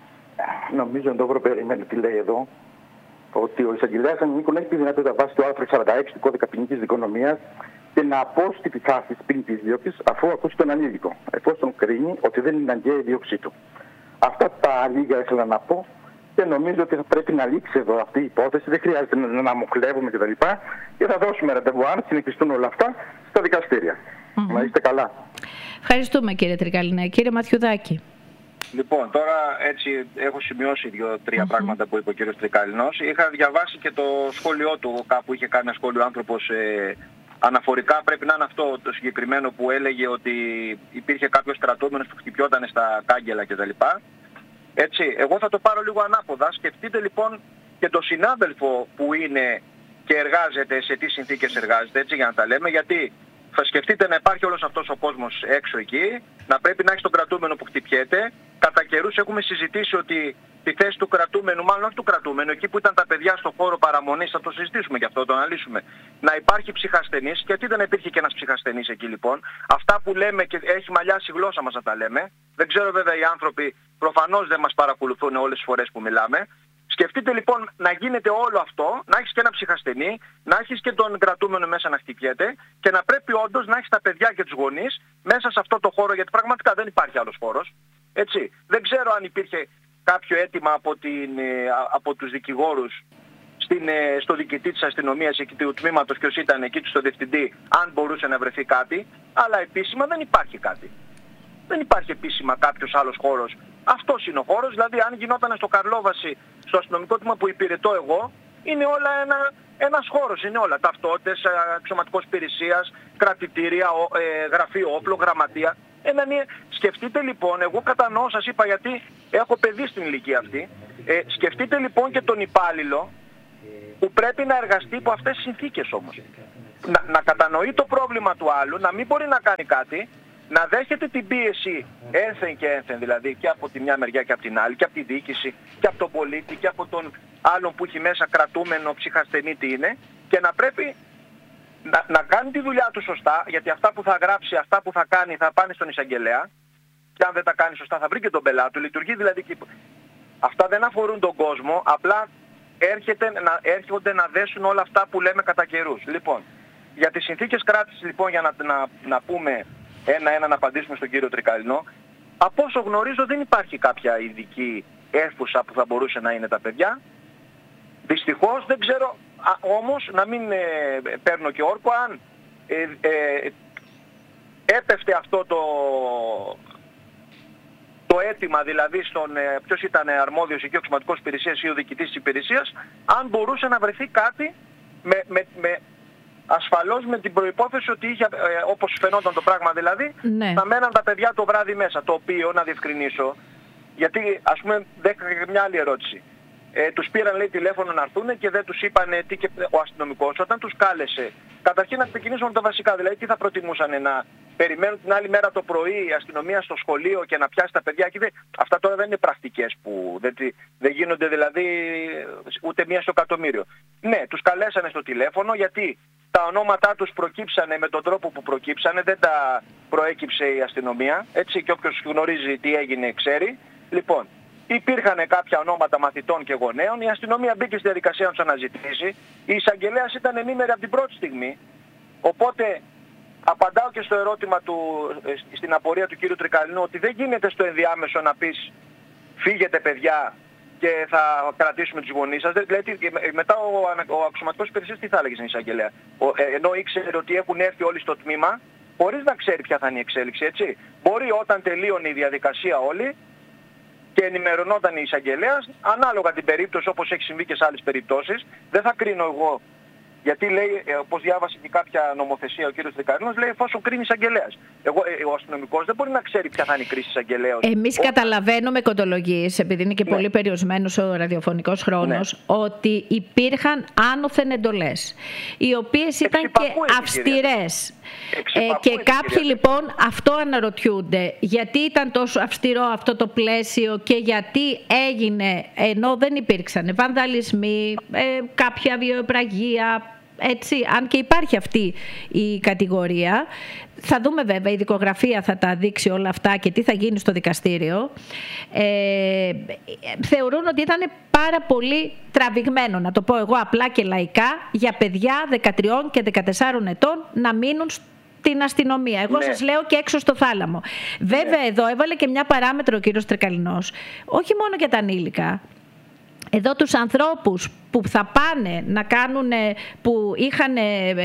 νομίζω εν το περιμένει τι λέει εδώ, ότι ο εισαγγελέας ανηλίκων έχει τη δυνατότητα βάσει του άρθρου σαράντα έξι του κώδικα ποινικής δικονομίας και να απόσχει τη φάση ποινικής δίωξης αφού ακούσει τον ανήλικο, εφόσον κρίνει ότι δεν είναι αναγκαία η δίωξή του. Αυτά τα λίγα ήθελα να πω και νομίζω ότι θα πρέπει να λήξει εδώ αυτή η υπόθεση. Δεν χρειάζεται να, να μου κλέβουμε κτλ. Και, και θα δώσουμε ραντεβού αν συνεχιστούν όλα αυτά στα δικαστήρια. Mm-hmm. Να είστε καλά. Ευχαριστούμε κύριε Τρικαλινέ. Κύριε Μαθιουδάκη. Λοιπόν, τώρα έτσι έχω σημειώσει δύο-τρία mm-hmm. πράγματα που είπε ο κύριος Τρικαλινός. Είχα διαβάσει και το σχόλιο του, κάπου είχε κάνει ένα σχόλιο άνθρωπος ε, αναφορικά, πρέπει να είναι αυτό το συγκεκριμένο που έλεγε ότι υπήρχε κάποιος κρατούμενος που χτυπιόταν στα κάγκελα κτλ. Έτσι, εγώ θα το πάρω λίγο ανάποδα. Σκεφτείτε λοιπόν και το συνάδελφο που είναι και εργάζεται, σε τι συνθήκες εργάζεται, έτσι για να τα λέμε, γιατί θα σκεφτείτε να υπάρχει όλος αυτός ο κόσμος έξω εκεί, να πρέπει να έχει τον κρατούμενο που χτυπιέται. Κατά καιρούς έχουμε συζητήσει ότι τη θέση του κρατούμενου, μάλλον όχι του κρατούμενου, εκεί που ήταν τα παιδιά στο χώρο παραμονής, θα το συζητήσουμε και αυτό, το αναλύσουμε, να υπάρχει ψυχασθενής. Γιατί δεν υπήρχε και ένας ψυχασθενής εκεί λοιπόν? Αυτά που λέμε και έχει μαλλιάσει η γλώσσα μας να τα λέμε. Δεν ξέρω βέβαια οι άνθρωποι προφανώς δεν μας παρακολουθούν όλες τις φορές που μιλάμε. Σκεφτείτε λοιπόν να γίνεται όλο αυτό, να έχεις και ένα ψυχασθενή, να έχεις και τον κρατούμενο μέσα να χτυπιέται και να πρέπει όντως να έχεις τα παιδιά και τους γονείς μέσα σε αυτό το χώρο, γιατί πραγματικά δεν υπάρχει άλλος χώρος. Έτσι. Δεν ξέρω αν υπήρχε κάποιο αίτημα από, την, από τους δικηγόρους στην, στο διοικητή της αστυνομίας εκεί του τμήματος, ποιος ήταν εκεί, στο διευθυντή, αν μπορούσε να βρεθεί κάτι, αλλά επίσημα δεν υπάρχει κάτι. Δεν υπάρχει επίσημα κάποιος άλλος χώρος. Αυτός είναι ο χώρος, δηλαδή αν γινόταν στο Καρλόβαση, στο αστυνομικό τμήμα που υπηρετώ εγώ, είναι όλα ένα, ένας χώρος, είναι όλα. Ταυτότητες, αξιωματικός υπηρεσίας, κρατητήρια, ε, γραφείο όπλο, γραμματεία. Ένα, σκεφτείτε λοιπόν, εγώ κατανοώ, σας είπα γιατί έχω παιδί στην ηλικία αυτή, ε, σκεφτείτε λοιπόν και τον υπάλληλο που πρέπει να εργαστεί υπό αυτές τις συνθήκες όμως. Να, να κατανοεί το πρόβλημα του άλλου, να μην μπορεί να κάνει κάτι, να δέχεται την πίεση ένθεν και ένθεν, δηλαδή και από τη μια μεριά και από την άλλη, και από τη διοίκηση, και από τον πολίτη, και από τον άλλον που έχει μέσα κρατούμενο, ψυχασθενή τι είναι, και να πρέπει να, να κάνει τη δουλειά του σωστά, γιατί αυτά που θα γράψει, αυτά που θα κάνει θα πάνε στον εισαγγελέα, και αν δεν τα κάνει σωστά θα βρει και τον πελάτη του. Λειτουργεί δηλαδή και... Αυτά δεν αφορούν τον κόσμο, απλά έρχεται να, έρχονται να δέσουν όλα αυτά που λέμε κατά καιρούς. Λοιπόν, για τις συνθήκες κράτησης λοιπόν, για να, να, να πούμε ένα-ένα να απαντήσουμε στον κύριο Τρικαλινό, από όσο γνωρίζω δεν υπάρχει κάποια ειδική αίθουσα που θα μπορούσε να είναι τα παιδιά. Δυστυχώς δεν ξέρω, α, όμως να μην ε, παίρνω και όρκο, αν ε, ε, έπεφτε αυτό το, το αίτημα, δηλαδή στον ε, ποιος ήταν αρμόδιος εκεί, ο αξιωματικός υπηρεσίας ή ο διοικητής της υπηρεσίας, αν μπορούσε να βρεθεί κάτι με, με, με ασφαλώς με την προϋπόθεση ότι είχε, ε, όπως φαινόταν το πράγμα δηλαδή, ναι, να μέναν τα παιδιά το βράδυ μέσα. Το οποίο, να διευκρινίσω, γιατί ας πούμε δέχτηκα και μια άλλη ερώτηση. Ε, τους πήραν λέει τηλέφωνο να έρθουν και δεν τους είπαν τι, και ο αστυνομικός όταν τους κάλεσε. Καταρχήν να ξεκινήσουμε με τα βασικά, δηλαδή τι θα προτιμούσαν, να περιμένουν την άλλη μέρα το πρωί η αστυνομία στο σχολείο και να πιάσει τα παιδιά. Και αυτά τώρα δεν είναι πρακτικές που δεν, δεν γίνονται δηλαδή ούτε μία στο εκατομμύριο. Ναι, τους καλέσανε στο τηλέφωνο γιατί τα ονόματά τους προκύψανε με τον τρόπο που προκύψανε, δεν τα προέκυψε η αστυνομία, έτσι, και όποιος γνωρίζει τι έγινε ξέρει. Λοιπόν, υπήρχαν κάποια ονόματα μαθητών και γονέων, η αστυνομία μπήκε στη διαδικασία να τους αναζητήσει, η εισαγγελέας ήταν ενήμερη από την πρώτη στιγμή, οπότε απαντάω και στο ερώτημα του, στην απορία του κύριου Τρικαλινού, ότι δεν γίνεται στο ενδιάμεσο να πεις φύγετε παιδιά και θα κρατήσουμε τους γονείς σας. Δηλαδή, μετά ο, ο αξιωματικός υπηρεσίας τι θα έλεγε στην εισαγγελέα, ο, ε, ενώ ήξερε ότι έχουν έρθει όλοι στο τμήμα, χωρίς να ξέρει ποια θα είναι η εξέλιξη, έτσι. Μπορεί όταν τελείωνε η διαδικασία όλη και ενημερωνόταν η εισαγγελέας, ανάλογα την περίπτωση, όπως έχει συμβεί και σε άλλες περιπτώσεις, δεν θα κρίνω εγώ. Γιατί λέει, όπως διάβασε και κάποια νομοθεσία ο κύριος Τρικαλινός, λέει εφόσον κρίνει εισαγγελέας. Εγώ, ο αστυνομικός δεν μπορεί να ξέρει ποια θα είναι η κρίση εισαγγελέως. Ό, Εμείς καταλαβαίνουμε κοντολογίες, επειδή είναι και ναι, πολύ περιορισμένος ο ραδιοφωνικός χρόνος, ναι, ότι υπήρχαν άνωθεν εντολές, οι οποίες ήταν και αυστηρές. Ε, και κάποιοι κυρία. λοιπόν αυτό αναρωτιούνται, γιατί ήταν τόσο αυστηρό αυτό το πλαίσιο και γιατί έγινε ενώ δεν υπήρξαν βανδαλισμοί, ε, κάποια βιοπραγία. Έτσι, αν και υπάρχει αυτή η κατηγορία, θα δούμε βέβαια, η δικογραφία θα τα δείξει όλα αυτά και τι θα γίνει στο δικαστήριο. Ε, θεωρούν ότι ήταν πάρα πολύ τραβηγμένο, να το πω εγώ απλά και λαϊκά, για παιδιά δεκατρία και δεκατέσσερα ετών να μείνουν στην αστυνομία. Εγώ ναι. σας λέω και έξω στο θάλαμο. Βέβαια ναι. εδώ έβαλε και μια παράμετρο ο κύριος Τρικαλινός, όχι μόνο για τα ανήλικα. Εδώ τους ανθρώπους που θα πάνε να κάνουν, που είχαν,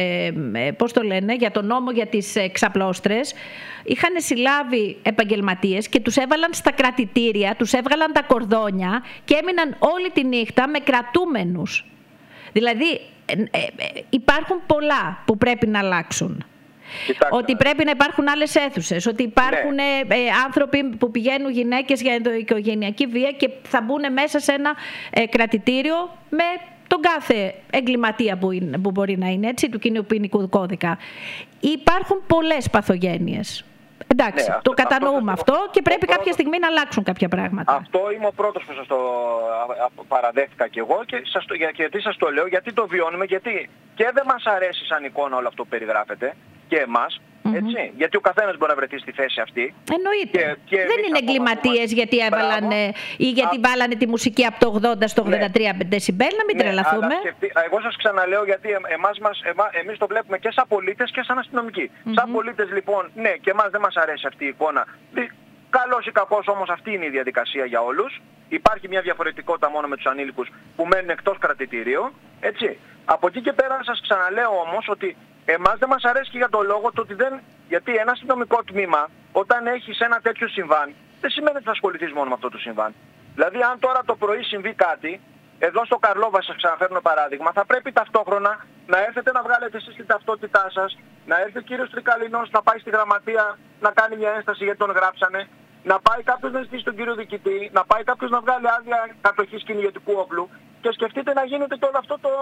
πώς το λένε, για τον νόμο για τις ξαπλώστρες, είχαν συλλάβει επαγγελματίες και τους έβαλαν στα κρατητήρια, τους έβγαλαν τα κορδόνια και έμειναν όλη τη νύχτα με κρατούμενους. Δηλαδή υπάρχουν πολλά που πρέπει να αλλάξουν. Κοιτάξτε. Ότι πρέπει να υπάρχουν άλλες αίθουσες, ότι υπάρχουν ναι. ε, άνθρωποι που πηγαίνουν, γυναίκες για ενδοοικογενειακή βία και θα μπουν μέσα σε ένα ε, κρατητήριο με τον κάθε εγκληματία που, είναι, που μπορεί να είναι, έτσι, του κοινοποιητικού κώδικα. Υπάρχουν πολλές παθογένειες. Εντάξει, ναι, το αυτό, κατανοούμε αυτό, αυτό και πρέπει κάποια πρώτος, στιγμή να αλλάξουν κάποια πράγματα. Αυτό είμαι ο πρώτος που σας το παραδέχτηκα κι εγώ και σας το, γιατί σας το λέω, γιατί το βιώνουμε, γιατί και δεν μας αρέσει σαν εικόνα όλο αυτό που περιγράφεται και εμάς, mm-hmm. έτσι, γιατί ο καθένας μπορεί να βρεθεί στη θέση αυτή. Εννοείται. Και, και δεν είναι εγκληματίες γιατί έβαλαν ή γιατί Α... βάλανε τη μουσική από το ογδόντα στο ογδόντα τρία ναι. δεσιμπέλ, να μην ναι, τρελαθούμε. Σκεφτεί, εγώ σας ξαναλέω γιατί εμάς, μας, εμά, εμείς το βλέπουμε και σαν πολίτες και σαν αστυνομικοί. Mm-hmm. Σαν πολίτες λοιπόν, ναι, και εμάς δεν μας αρέσει αυτή η εικόνα. Καλός ή κακός όμως αυτή είναι η διαδικασία για όλους. Υπάρχει μια διαφορετικότητα μόνο με τους ανήλικους που μένουν εκτός κρατητηρίου. Έτσι. Από εκεί και πέρα σας ξαναλέω όμως ότι εμάς δεν μας αρέσει και για το λόγο το ότι δεν... Γιατί ένα αστυνομικό τμήμα όταν έχεις ένα τέτοιο συμβάν δεν σημαίνει ότι θα ασχοληθείς μόνο με αυτό το συμβάν. Δηλαδή αν τώρα το πρωί συμβεί κάτι, εδώ στο Καρλόβα σας ξαναφέρνω παράδειγμα, θα πρέπει ταυτόχρονα να έρθετε να βγάλετε εσείς την ταυτότητά σας, να έρθει ο κύριος Τρικαλινός να πάει στη γραμματεία να κάνει μια ένσταση γιατί τον γράψανε, να πάει κάποιος να ζητήσει τον κύριο διοικητή, να πάει κάποιος να βγάλει άδεια κατοχής κυνηγετικού όπλου και σκεφτείτε να γίνεται το όλο αυτό το,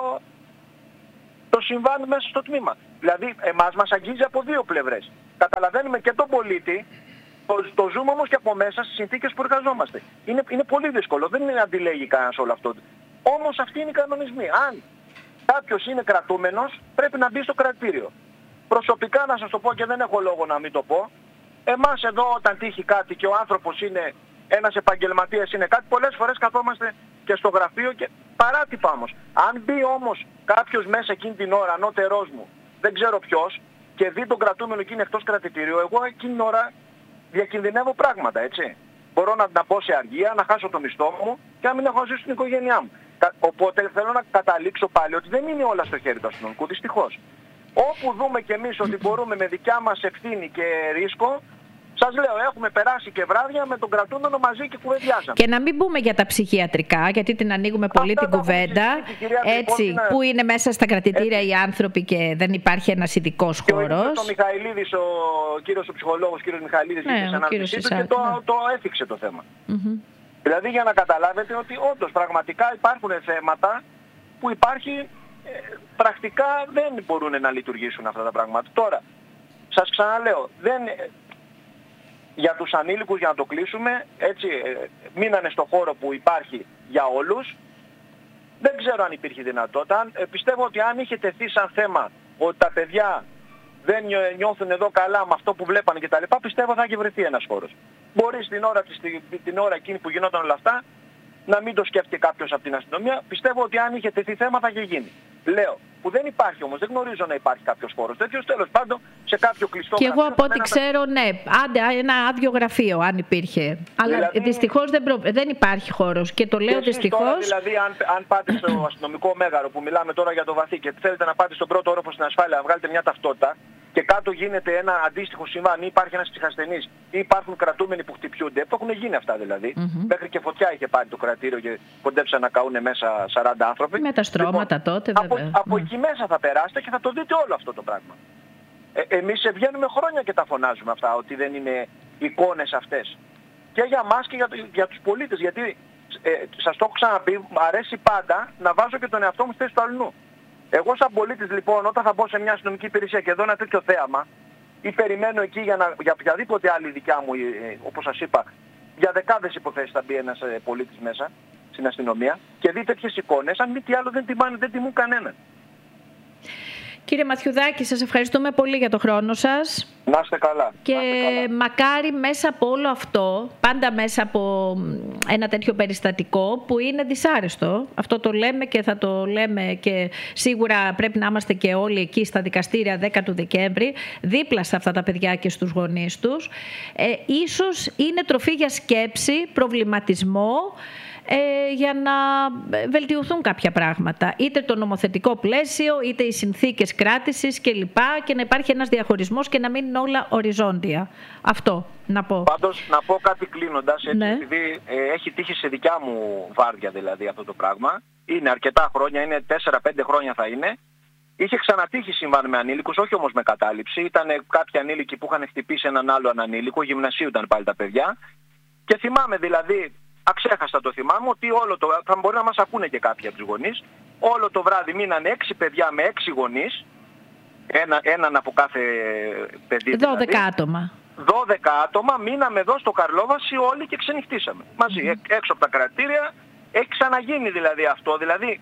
το συμβάν μέσα στο τμήμα. Δηλαδή εμάς μας αγγίζει από δύο πλευρές. Καταλαβαίνουμε και τον πολίτη, το, το ζούμε όμως και από μέσα στις συνθήκες που εργαζόμαστε. Είναι, είναι πολύ δύσκολο, δεν είναι αντιλέγει κανένας όλο αυτό. Όμως αυτοί είναι οι κανονισμοί. Αν κάποιος είναι κρατούμενος πρέπει να μπει στο κρατήριο. Προσωπικά να σας το πω και δεν έχω λόγο να μην το πω, εμάς εδώ όταν τύχει κάτι και ο άνθρωπος είναι ένας επαγγελματίας, είναι κάτι, πολλές φορές καθόμαστε και στο γραφείο και παράτυπα όμως. Αν μπει όμως κάποιος μέσα εκείνη την ώρα, ανώτερός μου, δεν ξέρω ποιος, και δει τον κρατούμενο και είναι εκτός κρατητήριου, εγώ εκείνη την ώρα διακινδυνεύω πράγματα, έτσι. Μπορώ να, να μπω σε αργία, να χάσω το μισθό μου και να μην έχω ζήσει την οικογένειά μου. Οπότε θέλω να καταλήξω πάλι ότι δεν είναι όλα στο χέρι του αστυνομικού, δυστυχώς. Όπου δούμε κι εμείς ότι μπορούμε με δικιά μας ευθύνη και ρίσκο, σας λέω, έχουμε περάσει και βράδια με τον κρατούμενο μαζί και κουβεντιάζαμε. Και να μην πούμε για τα ψυχιατρικά, γιατί την ανοίγουμε πολύ Αυτά την κουβέντα. Έτσι, λοιπόν, που είναι μέσα στα κρατητήρια έτσι οι άνθρωποι και δεν υπάρχει ένας ειδικός χώρος. Και ο Μιχαηλίδης, ο κύριος ο ψυχολόγος, ο κύριος Μιχαηλίδης, ναι, είχε αναλύσει του και το, ναι. το έφυξε το θέμα. Mm-hmm. Δηλαδή για να καταλάβετε ότι όντως πραγματικά υπάρχουν θέματα που υπάρχει, ε, πρακτικά δεν μπορούν να λειτουργήσουν αυτά τα πράγματα. Τώρα, σας ξαναλέω, δεν... Για τους ανήλικους, για να το κλείσουμε, έτσι, ε, μείνανε στο χώρο που υπάρχει για όλους. Δεν ξέρω αν υπήρχε δυνατότητα. Ε, πιστεύω ότι αν είχε τεθεί σαν θέμα ότι τα παιδιά δεν νιώθουν εδώ καλά με αυτό που βλέπανε κτλ., πιστεύω θα είχε βρεθεί ένας χώρος. Μπορεί στην ώρα, την ώρα εκείνη που γινόταν όλα αυτά να μην το σκέφτηκε κάποιος από την αστυνομία. Πιστεύω ότι αν είχε τεθεί θέμα θα είχε γίνει. Λέω, που δεν υπάρχει όμως, δεν γνωρίζω να υπάρχει κάποιος χώρος τέτοιος, τέλος πάντων σε κάποιο κλειστό και γραφείο. Και εγώ από ό,τι ξέρω, ναι, άντε ένα άδειο γραφείο αν υπήρχε. Αλλά δηλαδή, δυστυχώς δεν, προ... δεν υπάρχει χώρος και το λέω δυστυχώς. Τώρα, δηλαδή αν, αν πάτε στο αστυνομικό μέγαρο που μιλάμε τώρα για το βαθύ και θέλετε να πάτε στον πρώτο όροφο στην ασφάλεια να βγάλετε μια ταυτότητα και κάτω γίνεται ένα αντίστοιχο συμβάν ή υπάρχει ένας ψυχασθενής ή υπάρχουν κρατούμενοι που χτυπιούνται, το έχουν γίνει αυτά δηλαδή. Mm-hmm. Μέχρι και φωτιά είχε πάρει το κρατήριο και κοντέψαν να καούνε μέσα σαράντα άνθρωποι. Με τα στρώματα λοιπόν, τότε βέβαια. Από, από mm. εκεί μέσα θα περάσετε και θα το δείτε όλο αυτό το πράγμα. Ε, εμείς βγαίνουμε χρόνια και τα φωνάζουμε αυτά, ότι δεν είναι εικόνες αυτές. Και για μας και για, για τους πολίτες, γιατί ε, σας το έχω ξαναπεί, μου αρέσει πάντα να βάζω και τον εαυτό μου στη θέση του αλλού. Εγώ σαν πολίτης λοιπόν, όταν θα μπω σε μια αστυνομική υπηρεσία και δω ένα τέτοιο θέαμα, ή περιμένω εκεί για, να, για οποιαδήποτε άλλη δικιά μου, ε, όπως σας είπα, για δεκάδες υποθέσεις θα μπει ένας ε, πολίτης μέσα στην αστυνομία και δει τέτοιες εικόνες, αν μη τι άλλο δεν τιμάνε, δεν τιμούν κανέναν. Κύριε Μαθιουδάκη, σας ευχαριστούμε πολύ για το χρόνο σας. Να είστε καλά. Και να είστε καλά. Μακάρι μέσα από όλο αυτό, πάντα μέσα από ένα τέτοιο περιστατικό που είναι δυσάρεστο, αυτό το λέμε και θα το λέμε και σίγουρα πρέπει να είμαστε και όλοι εκεί στα δικαστήρια δέκα του Δεκέμβρη, δίπλα σε αυτά τα παιδιά και στους γονείς τους, ε, ίσως είναι τροφή για σκέψη, προβληματισμό, Ε, για να βελτιωθούν κάποια πράγματα. Είτε το νομοθετικό πλαίσιο, είτε οι συνθήκες κράτησης κλπ. Και να υπάρχει ένας διαχωρισμός και να μην είναι όλα οριζόντια. Αυτό να πω. Πάντως να πω κάτι κλείνοντας, έτσι, ναι. επειδή ε, έχει τύχει σε δικιά μου βάρδια δηλαδή αυτό το πράγμα. Είναι αρκετά χρόνια, είναι τέσσερα πέντε χρόνια θα είναι. Είχε ξανατύχει συμβάν με ανήλικους, όχι όμως με κατάληψη. Ήταν κάποιοι ανήλικοι που είχαν χτυπήσει έναν άλλο ανήλικο, γυμνασίου ήταν πάλι τα παιδιά. Και θυμάμαι δηλαδή, αξέχαστα το θυμάμαι, ότι όλο το, θα μπορεί να μας ακούνε και κάποιοι από τους γονείς, όλο το βράδυ μείνανε έξι παιδιά με έξι γονείς, ένα, έναν από κάθε παιδί δηλαδή. δώδεκα άτομα. δώδεκα άτομα, μείναμε εδώ στο Καρλόβαση όλοι και ξενυχτήσαμε. Μαζί, mm-hmm. έξω από τα κρατήρια, έχει ξαναγίνει δηλαδή αυτό, δηλαδή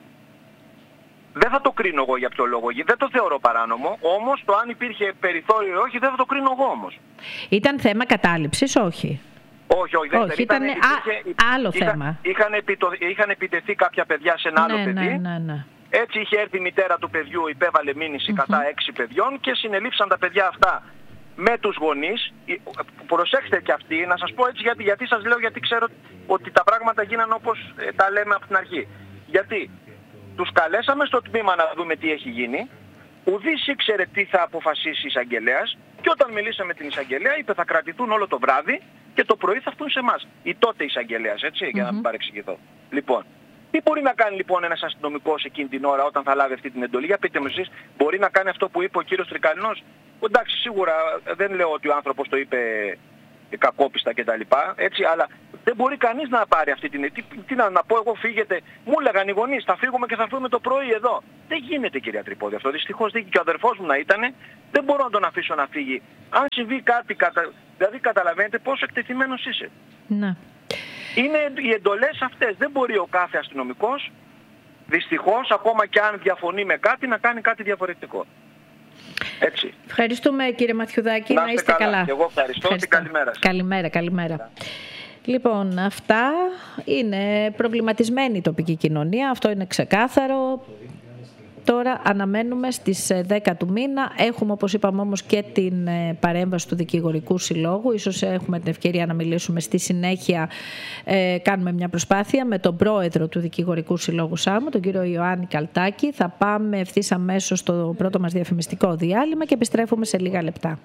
δεν θα το κρίνω εγώ για ποιο λόγο, δεν το θεωρώ παράνομο, όμως το αν υπήρχε περιθώριο ή όχι δεν θα το κρίνω εγώ όμως. Ήταν θέμα κατάληψης, όχι. Όχι, όχι, δεν όχι, ήταν. ήταν Υπήρχε, άλλο είχα, θέμα. Είχαν, επιτο, είχαν επιτεθεί κάποια παιδιά σε ένα ναι, άλλο παιδί. Ναι, ναι, ναι. Έτσι είχε έρθει η μητέρα του παιδιού, υπέβαλε μήνυση mm-hmm. κατά έξι παιδιών και συνελήφθησαν τα παιδιά αυτά με τους γονείς. Προσέξτε και αυτοί, να σας πω έτσι γιατί, γιατί σας λέω, γιατί ξέρω ότι τα πράγματα γίνανε όπως ε, τα λέμε από την αρχή. Γιατί τους καλέσαμε στο τμήμα να δούμε τι έχει γίνει. Ουδής ήξερε τι θα αποφασίσει η εισαγγελέας και όταν μιλήσαμε με την εισαγγελέα είπε θα κρατηθούν όλο το βράδυ και το πρωί θα έρθουν σε εμάς. Η τότε εισαγγελέας, έτσι, mm-hmm. για να μην παρεξηγηθώ. Λοιπόν, τι μπορεί να κάνει λοιπόν ένας αστυνομικός εκείνη την ώρα όταν θα λάβει αυτή την εντολή? Για πείτε μου εσείς, μπορεί να κάνει αυτό που είπε ο κύριος Τρικαλινός? Εντάξει, σίγουρα δεν λέω ότι ο άνθρωπος το είπε κακόπιστα κτλ. Έτσι, αλλά δεν μπορεί κανείς να πάρει αυτή την... Τι, τι να, να πω εγώ, φύγετε. Μου έλεγαν οι γονείς, θα φύγουμε και θα φύγουμε το πρωί εδώ. Δεν γίνεται, κυρία Τρυπόδη, αυτό. Δυστυχώς και ο αδερφός μου να ήταν, δεν μπορώ να τον αφήσω να φύγει. Αν συμβεί κάτι, κατα... δηλαδή καταλαβαίνετε πόσο εκτεθειμένος είσαι. Ναι. Είναι οι εντολές αυτές. Δεν μπορεί ο κάθε αστυνομικός, δυστυχώς, ακόμα και αν διαφωνεί με κάτι, να κάνει κάτι διαφορετικό. Έτσι. Ευχαριστούμε, κύριε Μαθιουδάκη. Να, να είστε καλά. καλά. Και εγώ ευχαριστώ, ευχαριστώ. Και καλημέρα. Καλημέρα, καλημέρα. Λοιπόν, αυτά είναι προβληματισμένη η τοπική κοινωνία. Αυτό είναι ξεκάθαρο. Τώρα αναμένουμε στις δέκα του μήνα. Έχουμε, όπως είπαμε όμως, και την παρέμβαση του Δικηγορικού Συλλόγου. Ίσως έχουμε την ευκαιρία να μιλήσουμε στη συνέχεια. Ε, κάνουμε μια προσπάθεια με τον πρόεδρο του Δικηγορικού Συλλόγου ΣΑΜΟ, τον κύριο Ιωάννη Καλτάκη. Θα πάμε ευθύς αμέσως στο πρώτο μας διαφημιστικό διάλειμμα και επιστρέφουμε σε λίγα λεπτά.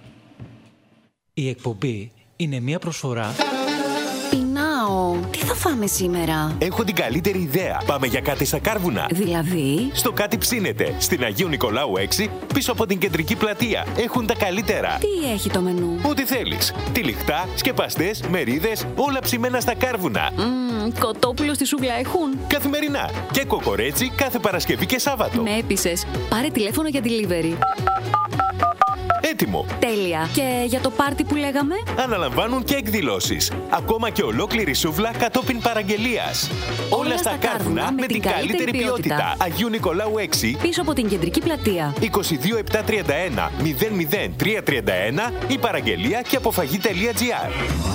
Η εκπομπή είναι μια προσφορά... Τι θα φάμε σήμερα? Έχω την καλύτερη ιδέα. Πάμε για κάτι στα Κάρβουνα. Δηλαδή? Στο Κάτι Ψήνεται, στην Αγίου Νικολάου έξι, πίσω από την κεντρική πλατεία. Έχουν τα καλύτερα. Τι έχει το μενού? Ό,τι θέλεις. Τυλιχτά, σκεπαστές, μερίδες, όλα ψημένα στα Κάρβουνα. Mm, κοτόπουλο στη σούγκλα έχουν? Καθημερινά. Και κοκορέτσι κάθε Παρασκευή και Σάββατο. Με έπεισες. Πάρε τηλέφωνο για delivery. Έτοιμο. Τέλεια. Και για το πάρτι που λέγαμε? Αναλαμβάνουν και εκδηλώσεις. Ακόμα και ολόκληρη σούβλα κατόπιν παραγγελίας. Όλα, Όλα στα Κάρβουνα με την καλύτερη ποιότητα. ποιότητα. Αγίου Νικολάου έξι. Πίσω από την κεντρική πλατεία. είκοσι δύο επτακόσια τριάντα ένα μηδέν μηδέν τριακόσια τριάντα ένα ή παραγγελία και αποφαγή.gr.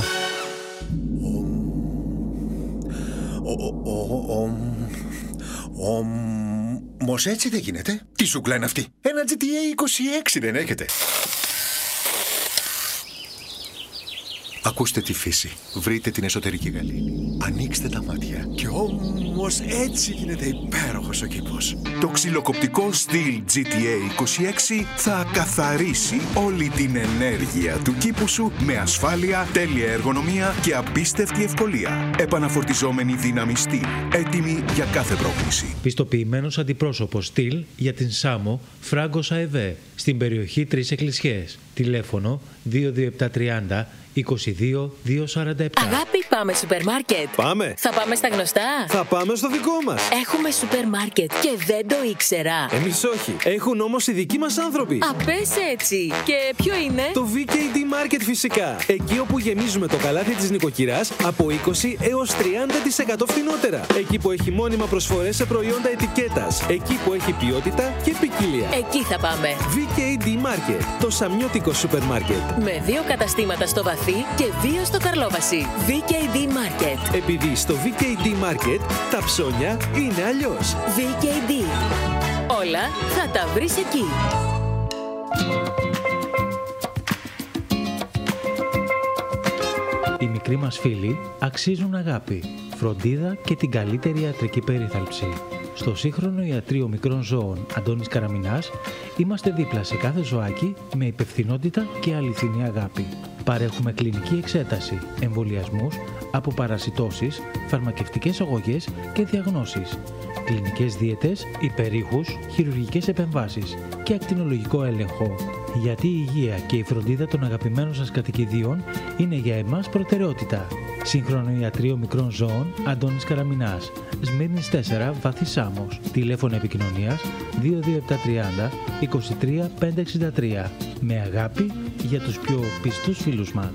Όμως έτσι δεν γίνεται. Τι σούκλα είναι αυτή? Ένα τζι τι έι είκοσι έξι δεν έχετε? Ακούστε τη φύση. Βρείτε την εσωτερική γαλήνη. Ανοίξτε τα μάτια. Και όμως έτσι γίνεται υπέροχος ο κήπος. Το ξυλοκοπτικό Stihl τζι τι έι είκοσι έξι θα καθαρίσει όλη την ενέργεια του κήπου σου με ασφάλεια, τέλεια εργονομία και απίστευτη ευκολία. Επαναφορτιζόμενη δύναμη Stihl. Έτοιμη για κάθε πρόκληση. Πιστοποιημένος αντιπρόσωπος Stihl για την ΣΑΜΟ Φράγκος ΑΕΒΕ στην περιοχή Τρεις Εκκλησιές. Τηλέφωνο δύο δύο επτά τριάντα είκοσι δύο διακόσια σαράντα επτά. Αγάπη, πάμε σούπερ μάρκετ. Πάμε. Θα πάμε στα γνωστά. Θα πάμε στο δικό μας. Έχουμε σούπερ μάρκετ και δεν το ήξερα. Εμείς όχι. Έχουν όμως οι δικοί μας άνθρωποι. Α, πες έτσι. Και ποιο είναι? Το βι κέι ντι Market φυσικά. Εκεί όπου γεμίζουμε το καλάθι της νοικοκυράς από είκοσι έως τριάντα τοις εκατό φθηνότερα. Εκεί που έχει μόνιμα προσφορές σε προϊόντα ετικέτας. Εκεί που έχει ποιότητα και ποικιλία. Εκεί θα πάμε. βι κέι ντι Market. Το σαμιώτικο σούπερ μάρκετ. Με δύο καταστήματα στο Βαθύ και δύο στο Καρλόβαση. βι κέι ντι Market. Επειδή στο βι κέι ντι Market τα ψώνια είναι αλλιώς. βι κέι ντι. Όλα θα τα βρεις εκεί. Οι μικροί μας φίλοι αξίζουν αγάπη, φροντίδα και την καλύτερη ιατρική περίθαλψη. Στο σύγχρονο ιατρείο μικρών ζώων Αντώνης Καραμινάς είμαστε δίπλα σε κάθε ζωάκι με υπευθυνότητα και αληθινή αγάπη. Παρέχουμε κλινική εξέταση, εμβολιασμούς, αποπαρασιτώσεις, φαρμακευτικές αγωγές και διαγνώσεις, κλινικές δίαιτες, υπερήχους, χειρουργικές επεμβάσεις και ακτινολογικό έλεγχο. Γιατί η υγεία και η φροντίδα των αγαπημένων σας κατοικιδίων είναι για εμάς προτεραιότητα. Σύγχρονο ιατρείο μικρών ζώων Αντώνης Καραμινάς, Σμύρνης τέσσερα, Βάθη Σάμος. Τηλέφωνο επικοινωνίας δύο δύο επτά τριάντα είκοσι τρία πεντακόσια εξήντα τρία. Με αγάπη για τους πιο πιστούς φίλους μας.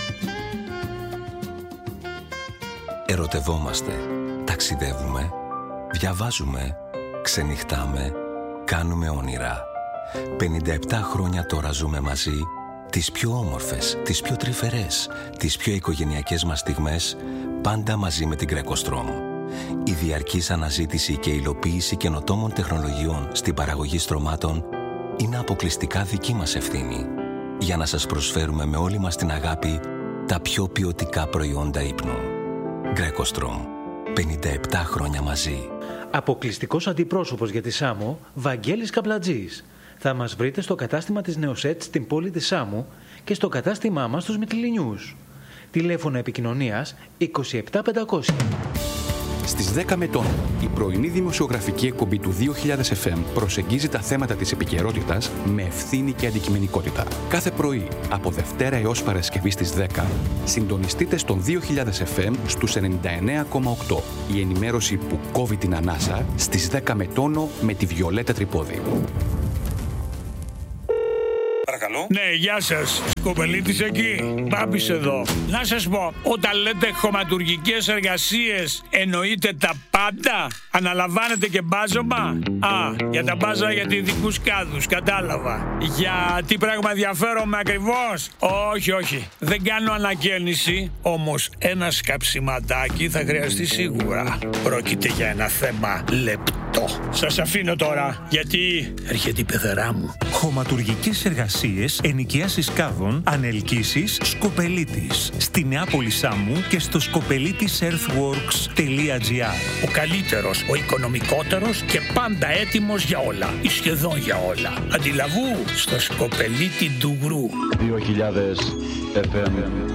Ερωτευόμαστε, ταξιδεύουμε, διαβάζουμε, ξενυχτάμε, κάνουμε όνειρα. πενήντα επτά χρόνια τώρα ζούμε μαζί, τις πιο όμορφες, τις πιο τρυφερές, τις πιο οικογενειακές μας στιγμές, πάντα μαζί με την Greco-Strom. Η διαρκής αναζήτηση και υλοποίηση καινοτόμων τεχνολογιών στην παραγωγή στρωμάτων είναι αποκλειστικά δική μας ευθύνη, για να σας προσφέρουμε με όλη μας την αγάπη τα πιο ποιοτικά προϊόντα ύπνου. Greco-Strom. πενήντα επτά χρόνια μαζί. Αποκλειστικός αντιπρόσωπος για τη Σάμο, Βαγγέλης Καπλατζής. Θα μας βρείτε στο κατάστημα της Νεοσέτ στην πόλη της Σάμου και στο κατάστημά μας στους Μυτιληνιούς. Τηλέφωνο επικοινωνίας είκοσι επτά πεντακόσια. Στις δέκα με τόνο, η πρωινή δημοσιογραφική εκπομπή του δύο χιλιάδες εφ εμ προσεγγίζει τα θέματα της επικαιρότητας με ευθύνη και αντικειμενικότητα. Κάθε πρωί, από Δευτέρα έως Παρασκευή στις δέκα, συντονιστείτε στον δύο χιλιάδες εφ εμ στους ενενήντα εννέα κόμμα οκτώ. Η ενημέρωση που κόβει την ανάσα στις δέκα με τόνο με τη Βιολέτα Τρυπόδη. Παρακαλώ. Ναι, γεια σας. Σκοπελίτης εκεί. Μπάμπης εδώ. Να σας πω, όταν λέτε χωματουργικές εργασίες, εννοείτε τα πάντα? Αναλαμβάνετε και μπάζωμα? Α, για τα μπάζα για ειδικούς κάδους, κατάλαβα. Για τι πράγμα ενδιαφέρομαι ακριβώς? Όχι, όχι. Δεν κάνω ανακαίνιση, όμως ένα σκαψιματάκι θα χρειαστεί σίγουρα. Πρόκειται για ένα θέμα λεπτό. Σας αφήνω τώρα, γιατί έρχεται η πεθερά μου. Χωματουργικές εργασίες, ενοικιάσεις κάδων, ανελκύσεις, Σκοπελίτης. Στη Νεάπολη Σάμου και στο σκοπελίτης earthworks τελεία τζι άρ. Ο καλύτερος, ο οικονομικότερος και πάντα έτοιμος για όλα. Ή σχεδόν για όλα. Αντιλαβού στο Σκοπελίτη Ντουγρού. δύο χιλιάδες εφ εμ.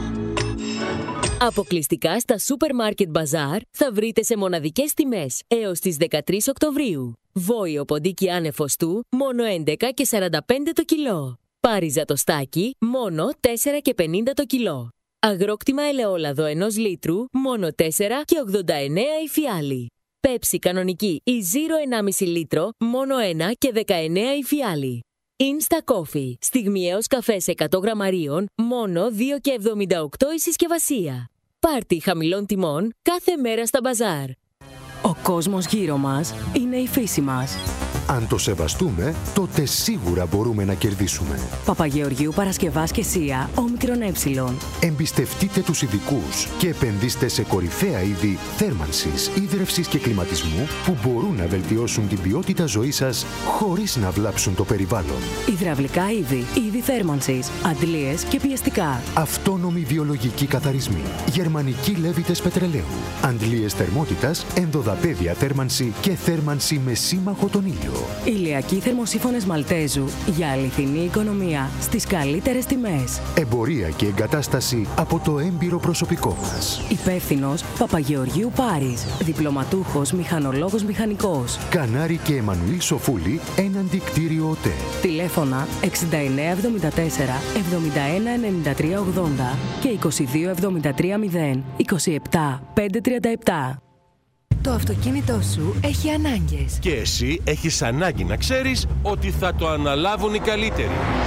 Αποκλειστικά στα Supermarket Bazaar θα βρείτε σε μοναδικές τιμές έως τις δεκατρείς Οκτωβρίου. Βόηο ποντίκι άνεφος του, μόνο έντεκα και σαράντα πέντε το κιλό. Πάριζα το στάκι, μόνο τέσσερα και πενήντα το κιλό. Αγρόκτημα ελαιόλαδο ενός λίτρου, μόνο τέσσερα και ογδόντα εννέα η φιάλη. Πέψη κανονική ή Zero ενάμιση λίτρο, μόνο ένα και δεκαεννέα η φιάλη. Insta Coffee, στιγμιαίος καφές εκατό γραμμαρίων, μόνο δύο και εβδομήντα οκτώ η συσκευασία. Πάρτι χαμηλών τιμών κάθε μέρα στα μπαζάρ. Ο κόσμος γύρω μας είναι η φύση μας. Αν το σεβαστούμε, τότε σίγουρα μπορούμε να κερδίσουμε. Παπαγεωργίου Παρασκευάς και Σία, όμικρον ε. Εμπιστευτείτε τους ειδικούς και επενδύστε σε κορυφαία είδη θέρμανσης, ίδρευσης και κλιματισμού που μπορούν να βελτιώσουν την ποιότητα ζωής σας χωρίς να βλάψουν το περιβάλλον. Υδραυλικά είδη, είδη θέρμανσης, αντλίες και πιεστικά. Αυτόνομοι βιολογικοί καθαρισμοί, γερμανικοί λέβητες πετρελαίου, αντλίες θερμότητας, ενδοδαπέδια θέρμανση και θέρμανση με σύμμαχο τον ήλιο. Ηλιακοί θερμοσύφωνες Μαλτέζου για αληθινή οικονομία στις καλύτερες τιμές. Εμπορία και εγκατάσταση από το έμπειρο προσωπικό μας. Υπεύθυνος Παπαγεωργίου Πάρης. Διπλωματούχος μηχανολόγος μηχανικός. Κανάρη και Εμμανουήλ Σοφούλη, έναντι κτίριο ΟΤΕ. Τηλέφωνα εξήντα εννέα εβδομήντα τέσσερα εβδομήντα ένα ενενήντα τρία ογδόντα και είκοσι δύο εβδομήντα τρία μηδέν είκοσι επτά πεντακόσια τριάντα επτά. Το αυτοκίνητό σου έχει ανάγκες. Και εσύ έχεις ανάγκη να ξέρεις ότι θα το αναλάβουν οι καλύτεροι.